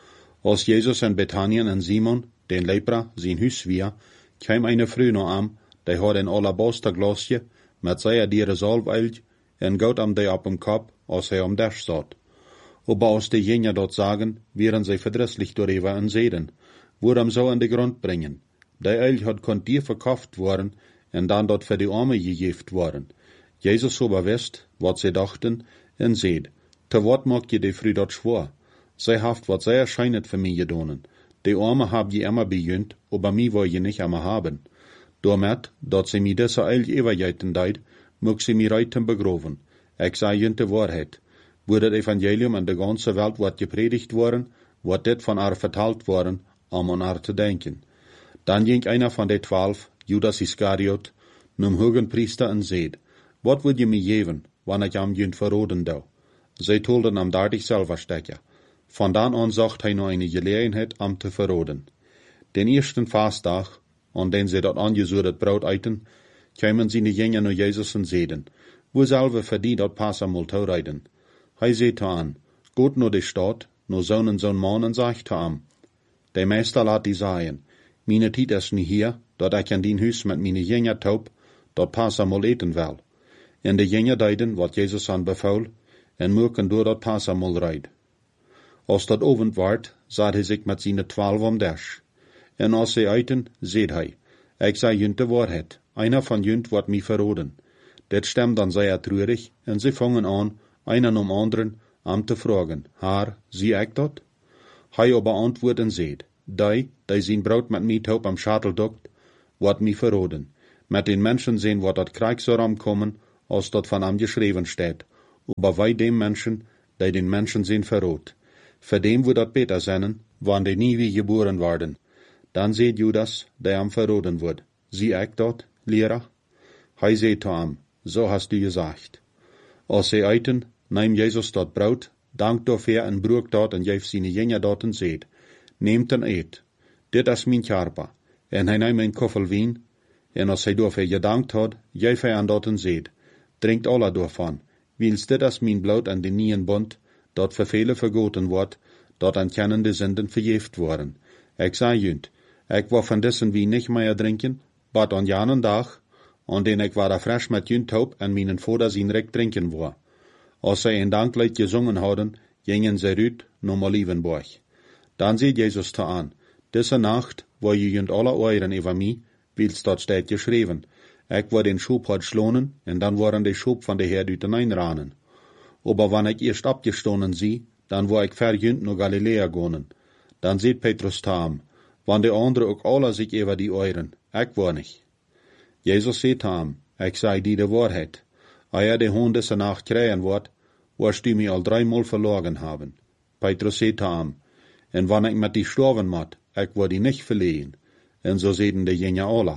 Als Jezus en Bethanien en Simon, den Lepra, zijn huis weer, kwam eine Frau naar am, die had een alabasterglasje, met zeer diere zalfölj, en goud am die op hem kop, als hij om dash zat. Aber als die Jünger dort sagen, wären sie verdrisslich darüber en zeiden, worum so an de grond bringen. Die Öl had kon dir verkauft worden, en dan dort für die Arme gegeft worden. Jesus aber wist, wat sie dachten, en zeid, te wat maakt je die Frau dort schwor? Zij haft wat zij erscheinet für mich gedonen. Die Arme hab je immer bejönt, aber mi woll je nicht immer haben. Damit, dat sie mi dessa Öl ewerjeiten deid, mög sie mi reiten begroven. Ik sei junt de waarheid. Wo das Evangelium in der ganzen Welt wird gepredigt worden, wird das von ihr verteilt worden, um an ihr zu denken. Dann ging einer von den zwölf, Judas Iskariot, num hohen Priester en zeid, wat wil je me geven, wanneer ik am junt verroden dou? Zij tolden am dertig Silberstecker. Von dan an zocht hij nog eine Gelegenheit, am te verroden. Den ersten Fastdag, an den sie dat angesudet Brot eiten, kwamen sie de Jünger naar Jesus en zeiden, wo selve verdient dat Passamol toereiden? Hij zei te aan, goed naar de stad, naar zo'n en zo'n man en zegt te am. De meester laat die zeggen, meine tijd is niet hier, dat ik in dien huis met meine Jünger taub, dat Passamol eten wil. En de Jünger deiden, wat Jezus aan beval, en moeken door dat Passamol reid. Als dat ovend werd, zat hij zich met zijn twaalf om dash. En als ze eiten, zeid hij, ik zei junt de waarheid, einer van junt wordt mij verroden. Dit stemt dan zeer treurig, en ze vangen aan, einer um anderen, am te fragen, Haar, zie ik dat? Hij aber antwoord en zeid, die, die zijn brood met mij taub am Schatel dokt, wordt mij verroden. Met den Menschen sehen, wat dat Krieg soll ramkommen, als dat van am geschreven steht. Aber wij dem Menschen, die den Menschen sehen verrot. Für dem wo dat beter sennen, wann die nie wie geboren worden. Dann seht Judas, der am verroden wird. Sie ich dort, Lehrer? Hij seht am, so hast du gesagt. Als sie eiten, neem Jesus dort Braut, dankt dafür en broek dort en geeft seine Jünger dort en seht. Nehmt en eet. Dit is mijn Körper. En hij neemt een koffel wien, en als hij dafür gedankt had, geeft hij aan dort en seht. Drinkt alle daarvan, wils dit is mijn bloed aan de nieuwen bond, dat voor vele vergoten wordt, dat aan kennende zinden vergeeft worden. Ik zei junt, ik wil van dessen wien niet meer drinken, bad aan jaren dag, en den ik war fresh met junt hoop en mijn vader zijn rek drinken wou. Als zij een danklied gezongen hadden, gingen zij uit naar Olivenborg. Dan zei Jezus te aan, deze nacht wil je junt alle oren over mij, wils dat staat geschreven. Ik wil den Schub had schlonen, en dan worden de Schub van de Heer uit den ranen. Aber wann ik eerst abgestonen zie, dan wil ik verjunt naar Galilea gaan. Dan zegt Petrus taam, wann de anderen ook alle zich over die oren, ik wil niet. Jezus zei taam, ik zei die de waarheid. Als je de hond deze nacht krijgen wordt, wirst du mich al dreimal verloren haben. Petrus zei taam, en wann ik met die sterven moet, ik wil die niet verlegen. En zo zeiden de Jünger alle.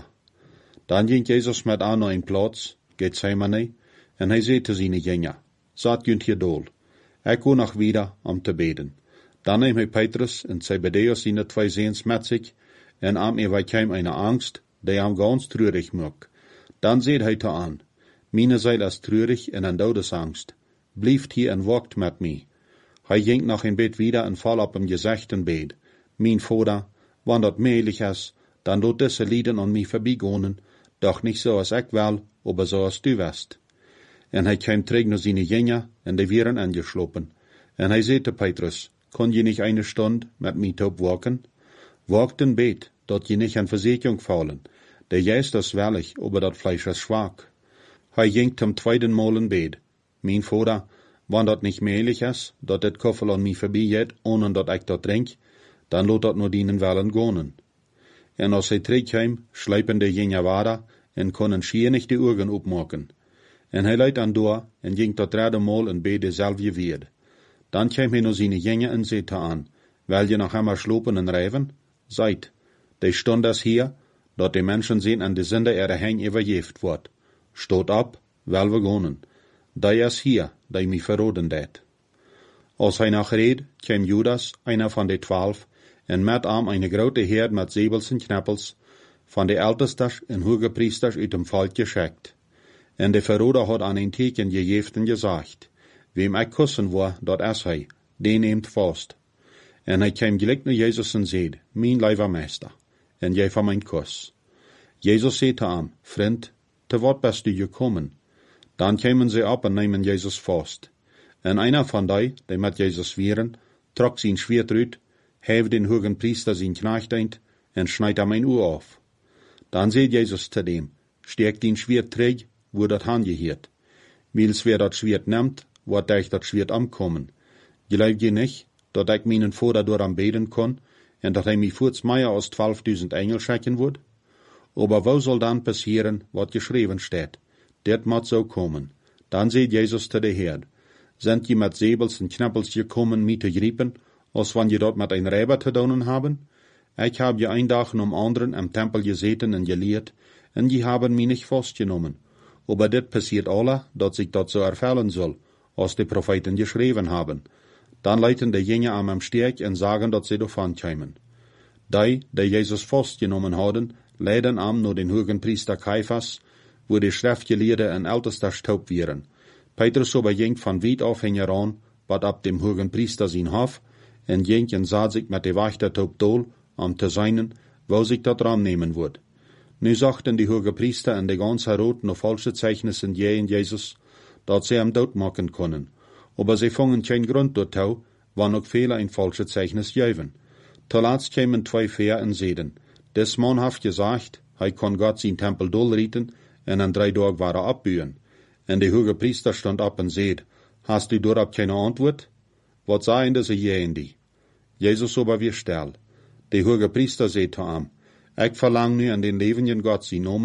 Dan ging Jezus met aan naar een plaats, Gethsemane, en hij zei te zijn Jünger, zat junt hier dol. Ik ga nog wieder om te beden. Dan neem hij Petrus en Zebedeus zijn twee zoons met zich, en am er kwam eine Angst, die am ganz treurig maakt. Dan zei hij te aan, meine Seele is treurig en een dodesangst. Blijft hier en wacht met mij. Hij ging nog een bed wieder en val op hem gezicht en beet. Mijn vader, wanneer dat mogelijk is, dan doet deze lieden aan mij voorbijgaan, doch niet zoals ik wil, aber zoals du wist. En hij kwam terug naar zijn Jünger, en die waren angeslopen. En hij zei te Petrus, kon je niet eine Stunde met mij top waken? Wacht en beet, dat je niet aan Verzekerung vallen. Der Geist is wellig, aber dat Fleisch is zwak. Hij ging zum tweeden Mal in bed. Mijn vader, wanneer dat niet mogelijk is, dat het koffel aan mij voorbij gaat, ohne dat ik dat drink, dan laat dat naar dienen willen gaan. En als hij terugkwam, sluipen de Jünger wader en konden schier niet de ogen opmaken. En hij leidt aan door en ging tot derde Mal in bed dezelfde weer. Dan kwam hij naar zijn Jünger en zei aan, wil je nog einmal slopen en rijven? Seid, de stond is hier, dat de mensen zien en de zinde er heen overgeeft wordt. Stoot op, wel we gaan. Die is hier, die mij verroden deed. Als hij nog reed, kwam Judas, einer van de twaalf, en met hem een grote herd met zebels en knappels, van de ältestes en hogepriesters uit dem volk geschickt. En de verroder had aan een teken gegeven en gezegd, wem ik kussen wil, dat is hij, die neemt vast. En hij kwam gelijk naar Jezus en zei, mijn lieve meester, en jij van mijn kus. Jezus zei te hem, vriend, te wat bist du gekommen? Dan kwamen ze op en nemen Jezus vast. En einer van die, die met Jezus wieren, trok zijn schwert uit, heeft den hogen priester zijn knecht eind, en snijdt hem een oor af. Dan zei Jezus te dem, steek den schwert terug, wo dat hangeheert. Wils wer dat schwert neemt, wordt dich dat schwert omkomen. Geloof je niet, dat ik mijn vader door aan beden kon, en dat hij mij voorts meer als twaalfduizend engel schicken wordt? Aber wo soll dan passieren, wat geschreven staat? Dit moet zo komen. Dan zei Jezus te de Heer, sind je met zebels en knappels gekommen, mij te griepen, als wanneer je dat met een rijber te doen hebben? Ik heb je een dag om anderen am Tempel gezeten en geleerd, en je hebben mij niet vastgenomen. Aber dit passiert alle, dat zich dat zo erfüllen soll, als de Propheten geschreven hebben. Dan leiten de Jünger am am Steg en sagen, dat ze davon kämen. Die, die Jezus vastgenomen hadden, leiden am naar den hogen priester Caiphas, wo de schriftgeleerden en ältesters taub waren. Petrus aber ging van weit af heran, wat ab dem hogen priester zijn hof, en ging en zat zich met de wachter taub dol, om te zijnen, wo zich dat raam nemen wordt. Nu zachten die hoge priester en de ganze Herod nog falsche Zeichnissen je in Jezus, dat ze hem doodmaken konden. Aber sie vangen geen grond door touw, wann ook vele een falsche Zeichnis geven. Te laatst kwamen twee veer en zeiden, des man heeft gezegd, hij kon God zijn tempel dolrieten, en aan drie dagen waren opbuien. En de hoge priester stond op en zei, hast du daarop geen antwoord? Wat zeiden deze je die? Jezus aber weer stil. De hoge priester zei te hem, ik verlang nu aan den levenden God zijn nomen,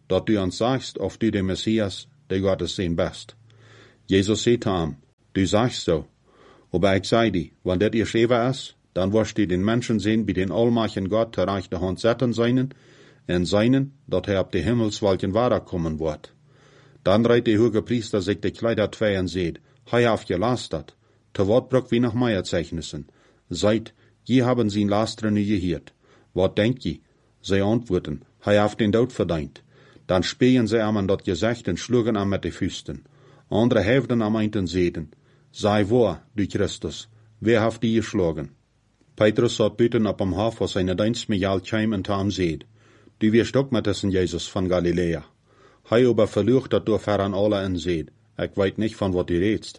dat du ons sagst, of du der Messias, der Gottes sein best. Jesus sagt ihm, du sagst so. Aber ich sei dir, wenn das ihr Schäfer ist, dann wirst du den Menschen sehen, wie den allmächtigen Gott zur rechten Hand setzen seinen, und seinen, dat er ab die Himmelswolken kommen wird. Dann reit der hohe Priester sich die Kleider zwei und seht, hei haft gelastet, te Wort braucht wie nach Meierzeichnissen. Seid, je haben sie ihn lasteren nie gehört. Wat denkt je? Sie antworten, hei haft den Tod verdient. Dann spähen sie am an dat Gesicht und schlugen am mit de Füßen. Andere heften am einten seden, sei wo, du Christus, wer haft die geschlagen? Petrus satt büten ab am Hof, wo seine Dienst mit Jal käm und am seed. Du wirst auch mit dessen Jesus von Galiläa. Hei aber verlucht dat durch heran alle en seed. Ich weet nicht, von wat du redst.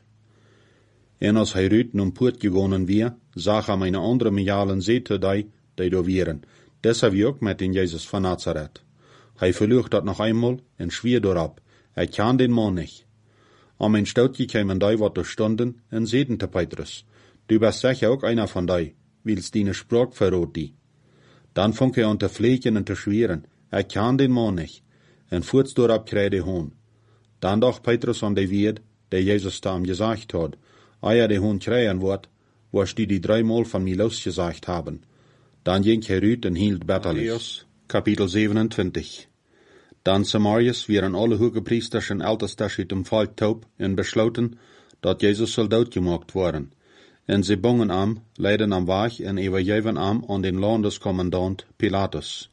En als hij rüt nun Purt gewonnen wir, sag er meine andere Mijalen seete die, die do wieren. Deshalb wie auch mit den Jesus von Nazareth. Hij verlucht dat noch einmal en schwier dorab. Er kann den Mann nicht. Am ein Stoutje kämen die, wat do stunden, en seden te Petrus. Du bist sicher auch einer von die, wils deine Sprach verrot die. Dann fängt er an te fleken en te schwieren. Er kann den Mann nicht. En voets dorab kreide Hohn. Dann doch Petrus an de Wied, der Jesus da ihm gesagt hat, eier de Hohn kreien wird, wirst du die dreimal von mir losgesagt haben. Dann ging er rüt und hielt betterlich. Kapitel siebenundzwanzig. Dann Samarias wären alle hogepriesters en ältestes uit dem Volk taub en besloten, dat Jesus soll doodgemaakt worden. En sie bongen am, leiden am Weg en übergeven am an den Landeskommandant Pilatus.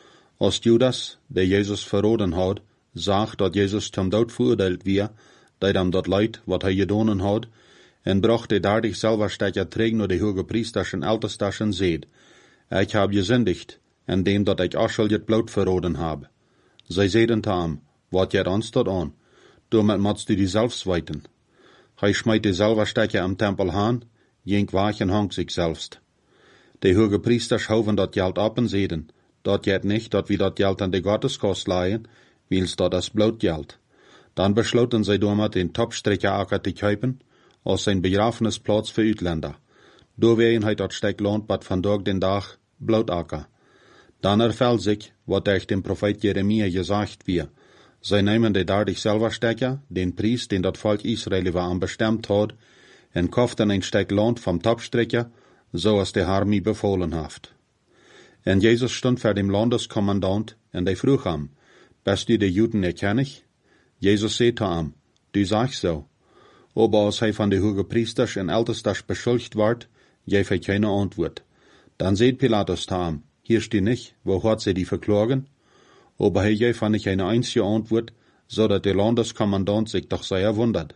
Als Judas, der Jesus verroden had, zag dat Jesus zum Dood verurteilt wir, deed hem dat leid, wat hij gedonen had, en bracht de dertig Silberstecher terug naar de hogepriesters en ältestes en zeid, ik heb gesündigt, en dem dat ik afschuldigd bloot verroden heb. Zij zeiden te hem, wat jet ons dat aan, damit motst du die selbst weiten. Hij schmeit de Silberstecher am Tempel aan, ging weg en hang sich selbst. De hogepriesters hoven dat geld ab en zeiden, dat jet nicht, dat wie dat geld an de Gotteskost leihen, wils dat das bloot geld. Dann besloten zij damit den Topstreckeracker te kaufen, als zijn begrafenisplatz für Utländer. Doorwegen hij dat stek land, wat vandaag den dag blootacker. Dan erfällt sich, wat durch den Prophet Jeremia gesagt wie. Zij nemen de dertig Silberstecher, den Preis, den dat Volk Israel war bestemmt had, en kauften ein stek land vom Topstrecker, so als der Herr mir befohlen haft. En Jesus stond vor dem Landeskommandant, en de vroeg hem, bist du de Juden erkennig? Jesus zei te hem, du sagst so. Aber als hij van de hogepriesters en ältestes beschuldigt wordt, geef hij keine Antwort. Dann seht Pilatus te hem, hier steht nicht, wo hat sie die verklagen? Aber hij geef van nicht eine einzige Antwort, so dat der Landeskommandant sich doch sehr wundert.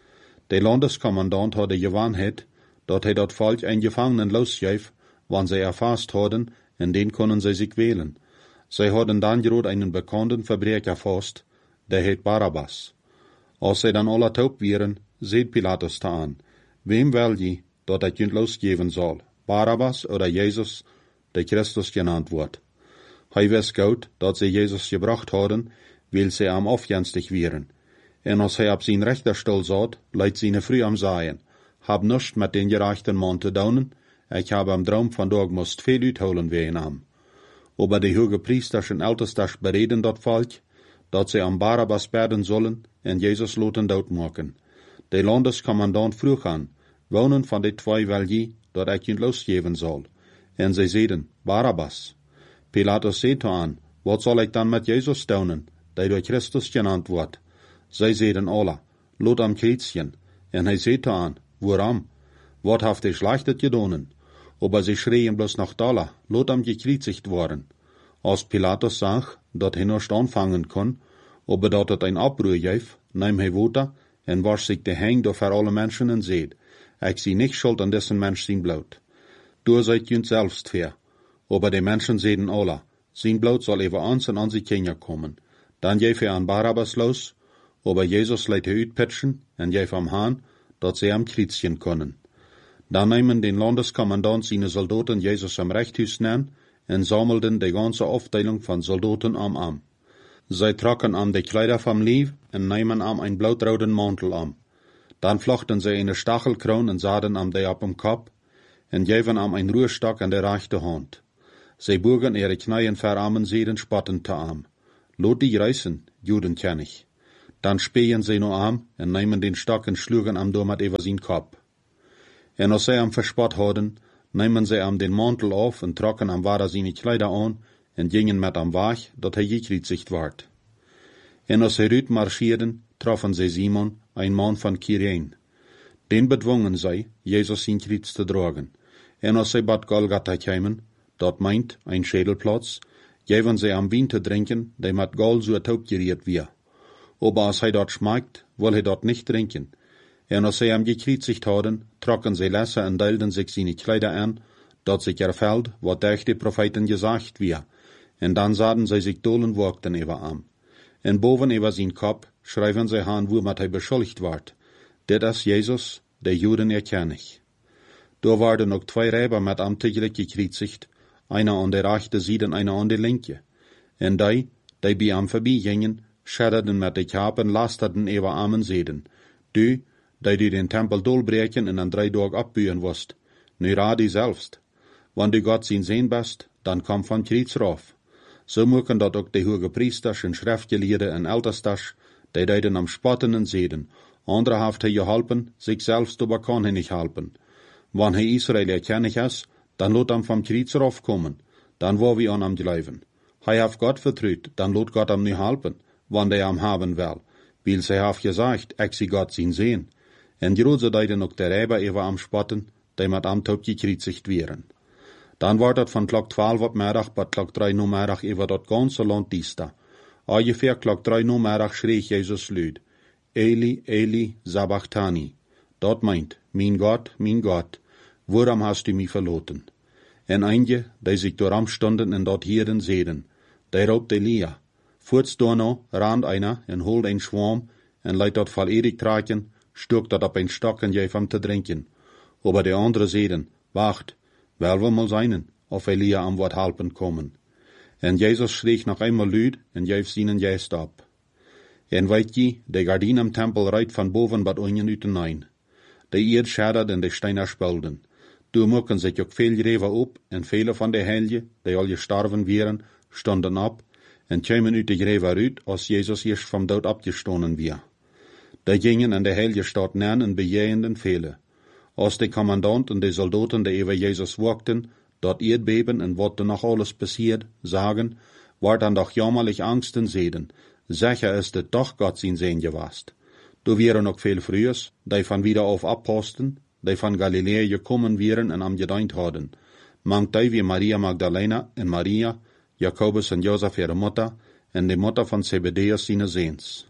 Der Landeskommandant had de gewaanheid, dat hij dat Volk ein Gefangenen losgeef, wann sie erfasst hadden, en den konnen sie sich wählen. Sie hadden dann gerade einen bekannten Verbrecher fast, der heet Barabbas. Als sie dann alle taub wären, seht Pilatus da an, wem will je, dat ik junt losgeven soll, Barabbas oder Jesus, der Christus genannt wordt. Hij wist goed, dat sie Jesus gebracht hadden, weil sie am aufjenstig wären. En als hij op zijn rechterstuhl zat, leidt seine früh am Seien, hab nichts mit den gerechten Mann te daunen, ich habe am Traum vandaag moest veel uitholen wegen am. Aber die hogepriesters en ältestes bereden dat Volk, dat sie am Barabbas berden sollen en Jesus loten doodmaken. De Landeskommandant vroeg aan, wonen van die twee wil je, dat ik je losgeven zal. En zij zeiden, Barabbas. Pilatus zei aan, wat zal ik dan met Jesus doen, die door Christus genannt wordt? Zij zeiden alle, lot am Kreuzchen. En hij zei aan, waarom? Wat heeft hij schlechtet gedonen? Aber sie schreien bloß nach Dalla, lot am gekreuzigt worden. Als Pilatus zag, dat hij nicht anfangen kon, aber dat het ein Abruhr geef, neem hij water en wasch sich de heng door voor alle mensen en zeid, ik zie nicht schuld an dessen Mensch zijn bloot. Du seid junt selbst fair. Aber die Menschen zeiden alle, zijn bloot soll über uns en an sie Kinder kommen. Dann geef hij an Barabbas los, aber Jesus leidt hij uitpitschen en geef am Haan, dat sie am Kreuzchen können. Dann nehmen den Landeskommandant seine Soldaten Jesus am Rechthuis nennen en sammelten die ganze Aufteilung von Soldaten am Arm. Zij trokken am die Kleider vom Leib en nehmen am ein blautroten Mantel am. Dann flochten sie eine Stachelkroon en zaden am die op dem Kopf en geven am ein Ruhestock an der rechte Hand. Sie bogen ihre Knieën verarmen sieden spottend te am. Lot die reisen, Juden ken ich. Dann spähen sie no am en nemen den Stock en schlugen am domat über sin Kopf. En als sie am verspott hadden, nemen sie am den Mantel auf en trocken am Wader seine Kleider an en gingen met am Wach, dat hij gekritzigt ward. En als sie rüt marschierden, troffen sie Simon, ein Mann von Kyrene. Den bedwongen sie, Jesus sin Kreuz zu tragen. En als sie bad Golgatha kämen, dort meint ein Schädelplatz, geven sie am Wien zu trinken, der mit Gold so taubgeriert wir. Aber als hij dort schmeckt, will hij dort nicht trinken. En als sie am gekreuzigt hadden, trocken sie Lesser en deilden sich seine Kleider an, dat sich erfällt, wat durch die Propheten gesagt wir. En dann sahen sie sich dolen Worten über am. En boven über sein Kopf schreiben sie han, wo mat hij beschuldigt ward. Dit is Jesus, der Juden erkenn ich. Da waren noch zwei Räber mit am tegelijk gekreuzigt, einer an der rechte Seite und einer an der linke. En die, die bei am vorbeigingen, schadderden mit de Kapen, lasterten über armen Seden. Du, die du den Tempel dolbreken en an drei Tag abbühen wirst. Nu radi selbst. Wenn du Gott sin sehen bist, dann komm von Kreuz rauf. So mögen dat ook de hoge Priesters en Schriftgelehrden en Ältesters, die deiden am spottenen Seden. Andere haft hij geholpen, sich selbst aber kann hij nicht helpen. Wann hij Israel erkennig is, dann lot am vom Kreuz raufkommen, dann wo wir an am glauben. Hij haft Gott vertraut, dann lot Gott am nu helpen, wann der am haben will, weil sie haft gesagt, ich sie Gott sin sehen. En große deiden ook der Räber ewer am spotten, die mit am Tod gekreuzigt wären. Dann war dat von Klock twaalf op middag bis Klock drei no middag ewer dat ganze Land diesta. Ungefähr Klock drei no middag schrie Jesus luid, Eli, Eli, sabachthani. Dat meint, mein Gott, mein Gott, warum hast du mich verloten? En einige, die sich dooram stonden en dort hierden seden, die raubt Elia. Voorts daarna rand einer en holt ein Schwarm en leidt dat val Erik traken, stuk dat op een stok en geef hem te drinken. Aber de andere seden, wacht, wel we mal seinen, of Elia am wat helpen kommen. En Jesus schreeg nog einmal luid en geef seinen Geist ab. En weet je, de gardien am Tempel reit van boven bad onjen uitenein. De eerd schaddert en de steiner spelden. Du mokken zich ook veel reven op, en vele van de helje, die al gestorven wären, stonden op, en kwamen uit de greven uit, als Jezus eerst vom dood abgestonen weer. Die gingen en de helje staat neer en bejegenden vele. Als de commandant en de soldaten die over Jezus wachten, dat Erdbeben en wat er noch alles passiert, sagen, war dann doch jammerlich Angsten sehen. Sicher ist es doch Gott sein Sehen gewast. Du wären noch viel frühers, die von wieder auf Aposteln, die von Galiläa gekommen wären en am gedeint hadden. Mangt die wie Maria Magdalena en Maria, Jakobus en Josef ihre Mutter, en de Mutter von Zebedeus seine Sehns.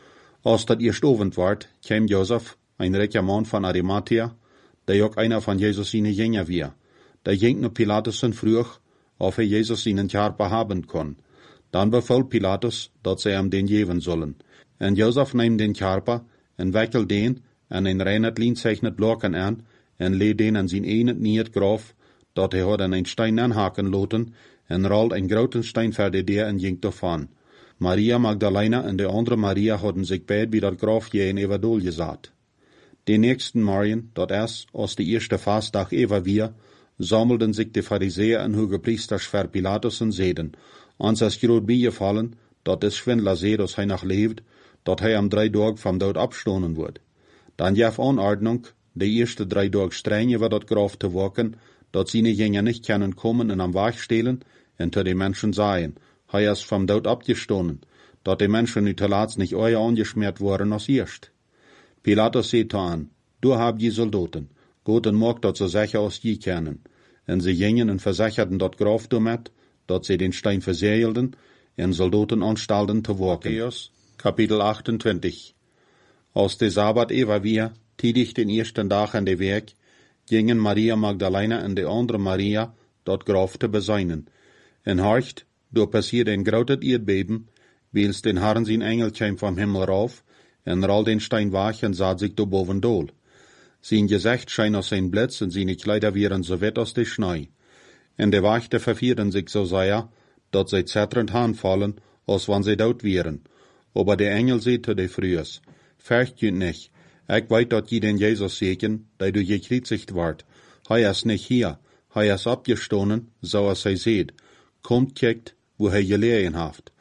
Als dat eerst ovend ward, kwam Josef, ein reicher Mann von Arimathea, der ook einer von Jesus seine Jünger war. Der ging nur Pilatus en vroeg, of er Jesus seinen Körper haben kon. Dann befahl Pilatus, dat sie ihm den geben sollen. En Josef nahm den Körper, en wickelt den, en een reinet lienzeichnet Loken an, en leed den an zijn enet niet graf, dat hij had an een stein aanhaken loten, en rollt een groten stein verder der en ging davon. Maria Magdalena en de andere Maria hadden zich beid bij dat graf jeen ever doorgezet. De nächsten Morgen, dat is, als de eerste Fastdag ever weer, sammelden sich de Pharisäer en Hogepriesters ver Pilatus en zeden, ons is groot bijgevallen, dat de Schwindler zei dat hij nog leeft, dat hij am drei Tag vom dood abstonen wordt. Dan gaf Anordnung, de eerste drei Tag streng über dat Graf te waken, dat seine Jünger nicht können kommen en am Wach stehlen, en te de Menschen sagen, hij is vom dood abgestonen, dat de Menschen nu te laatst nicht euer angeschmiert worden als erst. Pilatus zei aan, du hab je Soldaten, goed en mag dat ze sicher als je kennen. En ze gingen en versicherten dat Graf damit, dat ze den Stein verseelden, en Soldaten anstalten te waken. Matthäus, Kapitel achtundzwanzig. Als de Sabbat ever weer, tiedig den ersten Tag an de Werk, gingen Maria Magdalena en de andere Maria dat Graf te beseinen. En horcht, door passiert een groot Erdbeben, wils den Herrn zijn Engel kwam vom Himmel rauf, en roll den Stein weg en zat zich door boven dool. Zijn gezicht scheen als een blitz en zijn Kleider wären so wet als de Schnee. En de Wachte vervierden sich so sehr, dat zij zetterend aanvallen, als wann sie dood wären. Aber der Engel sagte de frühers, fürcht je nicht, ich weet dat je den Jesus sehen, der du gekreuzigt ward. Hij is nicht hier, hij is abgestonen, so als hij seht. Kommt kijkt, wo hij gelegen haft.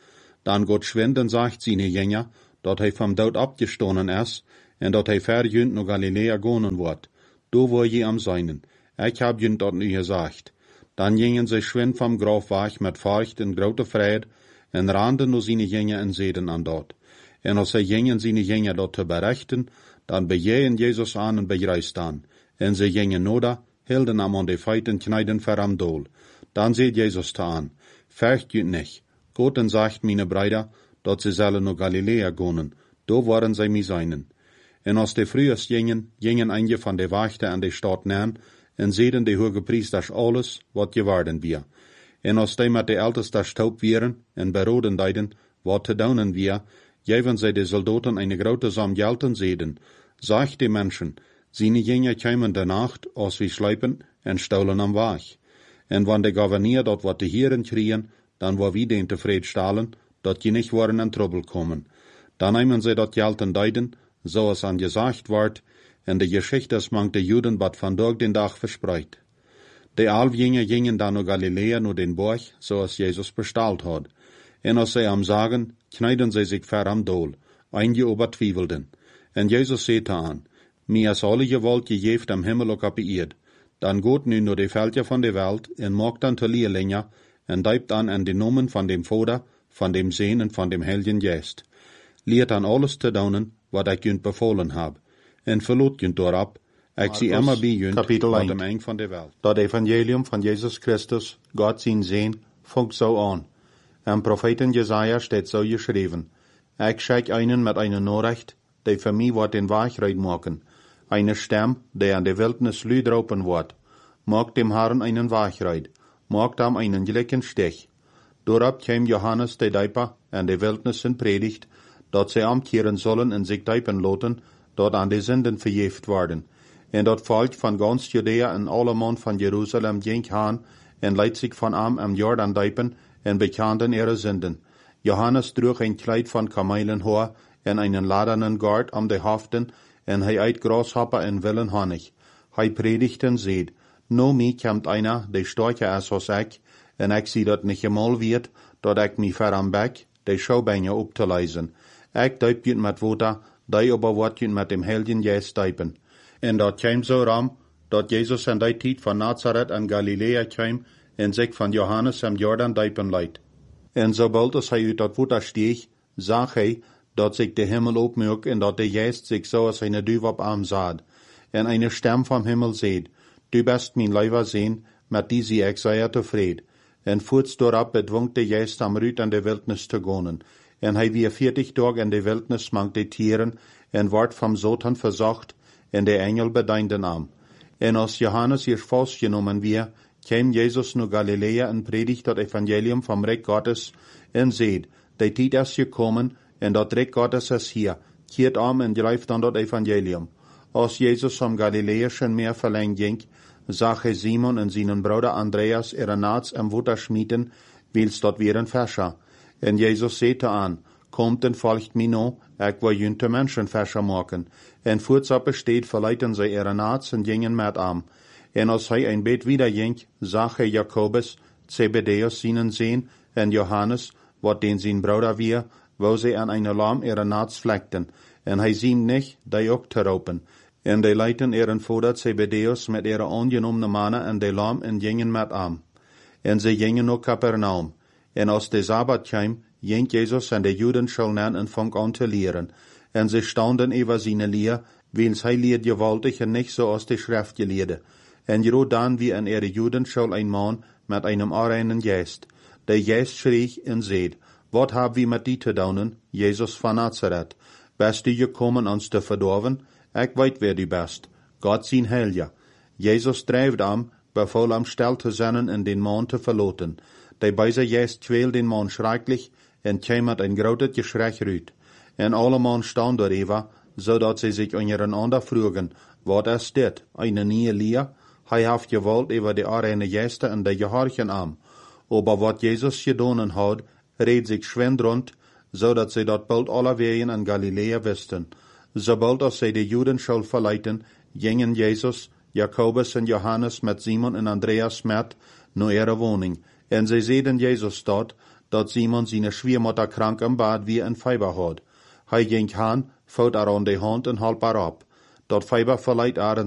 Dan Gott schwinden sagt seine Jünger, dat hij vom Dood abgestoßen ist, en dat hij verjünd naar Galilea gonen wordt. Do wo je am seinen. Ich hab jünd dat nu gesagt. Dan gingen sie schwind vom Graf weg mit Furcht en grote Freude, en randen nur seine Jünger en zeden an dort. En als sie gingen seine Jünger dort te berichten, dan bejehen Jesus an en begreist an. En sie gingen noda, hielden am an de feiten kneiden ver am Dol. Dan seht Jesus ta an, fürcht jünd nicht. Gott en sagt meine Brüder, dat sie sollen naar Galilea gonen, do waren sie mi seinen. En als de frühest gingen, gingen einige van de Wachte an de Stadt nähen, en zeden de hoge priesters alles, wat geworden wir. En als die met de ältester staub wieren, en beroden deiden, wat te doen wir, geven zij de soldaten eine grote som gelten zeden. Sagt de Menschen, seine Jünger kämen de Nacht, als wir schleipen, en staulen am Weg. En wann de Gouverneur dat wat de Hieren krien, dan war wie den tevreden stalen, dat je nicht waren in Trouble kommen. Dan nehmen sie dat gelten deiden, so es an gesagt ward, en de Geschichte is mank de Juden bat van dag den Dag verspreit. De Alfjänger gingen dan naar Galilea naar den Borg, so es Jesus bestalt had. En als sie am sagen, kneiden sie sich ver am Dol, einige übertwievelden. En Jesus sehte an, mir is alle gewalt gegeeft am Himmel ook op eerd. Dan gaat nu naar de veldje van de Welt, en maakt dan te leerlinge, en deibt an en de nomen van dem Vader, van dem Seen en van dem Heiligen Geest. Leert an alles te doen, wat ik junt bevolen heb, en verloot junt daarop, ik zie immer bij junt, wat dem eng van de Welt. Dat Evangelium van Jesus Christus, Gott zijn Seen, funkt zo aan. Am Propheten Jesaja steht so geschrieben, ik schick einen met eine Nachricht, die für mich wat den Weg reid machen, eine Stem, die an de Wildnis lüd ropen wordt, mag dem Herrn einen Weg reid, mag dem einen gleichen Stich. Doorop kwam Johannes de Dijper en de Wildnis in predigt, dat zij omkeren zullen en zich dijpen loten, dat aan de zinden vergeeft worden. En dat volk van ganz Judea en alle man van Jeruzalem ging haan, en leidt zich van am am Jordan dijpen, en bekenden ihre zinden. Johannes droeg een kleid van kamelenhoor, en einen ladenen Gard am de Haften, en hij eit Grasshopper en willen Honig. Hij predigt en zeed, no mi komt einer, de storcher is als ik, en ik zie dat niet eenmaal wird, dat ik mi ver am bek, de schouwbijnen op te lezen. Ik duip je met water, die aber wordt je met dem Heiligen Geest duipen. En dat kwam zo ram, dat Jezus in die tijd van Nazareth en Galilea kwam, en zich van Johannes am Jordan duipen leidt. En sobald als hij uit dat water steeg, zag hij, dat zich de Himmel opmürk en dat de Geest zich zo als een duif op arm zat. En eine Stem vom Himmel seht, du bist mein Leiber sehen, met die zie ik zeer tevreden. En voorts doorop bedwong de Geest am Rüt an de Wildnis te gonen. En hij wie vierzig Tage in de Wildnis mank de Tieren, en wordt vom Satan verzocht, en de Engel bedeinden am. En als Johannes hier vastgenomen weer, kwam Jezus naar Galilea en predigt dat Evangelium vom Reich Gottes, en zeed, de tijd is gekomen, en dat Reich Gottes is hier, keert om en grijft dan dat Evangelium. Als Jezus vom Galiläischen Meer verlängt ging, zag hij Simon en zijn broeder Andreas ihre naats am Water schmieden, wils dat wären Fäscher. En Jezus zette an, kommt en folgt mi no, ik wil jünte Menschen Fäscher maken. En voorts op besteed verleiten zij ihre naats en gingen met am. En als hij een beet wieder ging, zag hij Jakobus, Zebedeus zijn Zeen, en Johannes, wat den zijn broeder weer, wo zij aan eine Lam ihre naats vlekten. En hij zien nicht, die ook te ropen. En de leiten ihren Vater Zebedeus met ihre ongenommene mannen en de lam en gingen met am. En ze gingen naar Capernaum. En als de Sabbat kwam, ging Jezus en de Juden schulden en fang an te leren. En ze staunden over zijn leer, wils hij leert gewaltig en nicht so als de Schriftgeleerde. En jero dan wie en ihre Juden schul ein Mann met einem arreinen Geist. De Geist schrie en zeed, wat hab wie met die te doen, Jezus van Nazareth? Bist du gekommen ons te verdorven? Ik weet wer du bist, Gott zijn Heilige. Jezus drijft am, beval am stil te zijn en den Mann te verloten. De bijze Geest kweel den Mann schrecklich en kwam met een groot geschrei uit. En alle man staan daarover, zodat ze zich ondereinander vroegen, wat is dit, eine nieuwe leer? Hij heeft gewalt over de arene Geesten en de gehorchen am. Aber wat Jezus gedaan had, reed zich schwind rond, zodat ze dat bald alle wegen in Galilea wisten. Sobald als zij de Juden schuld verleiten, gingen Jezus, Jakobus en Johannes met Simon en Andreas met naar ihre woning. En zij zeiden Jezus dort, dat Simon seine Schwiemutter krank im Bad wie ein Fieber had. Hij ging han, fout er aan de hand en halp er ab. Dat Fieber verleiht er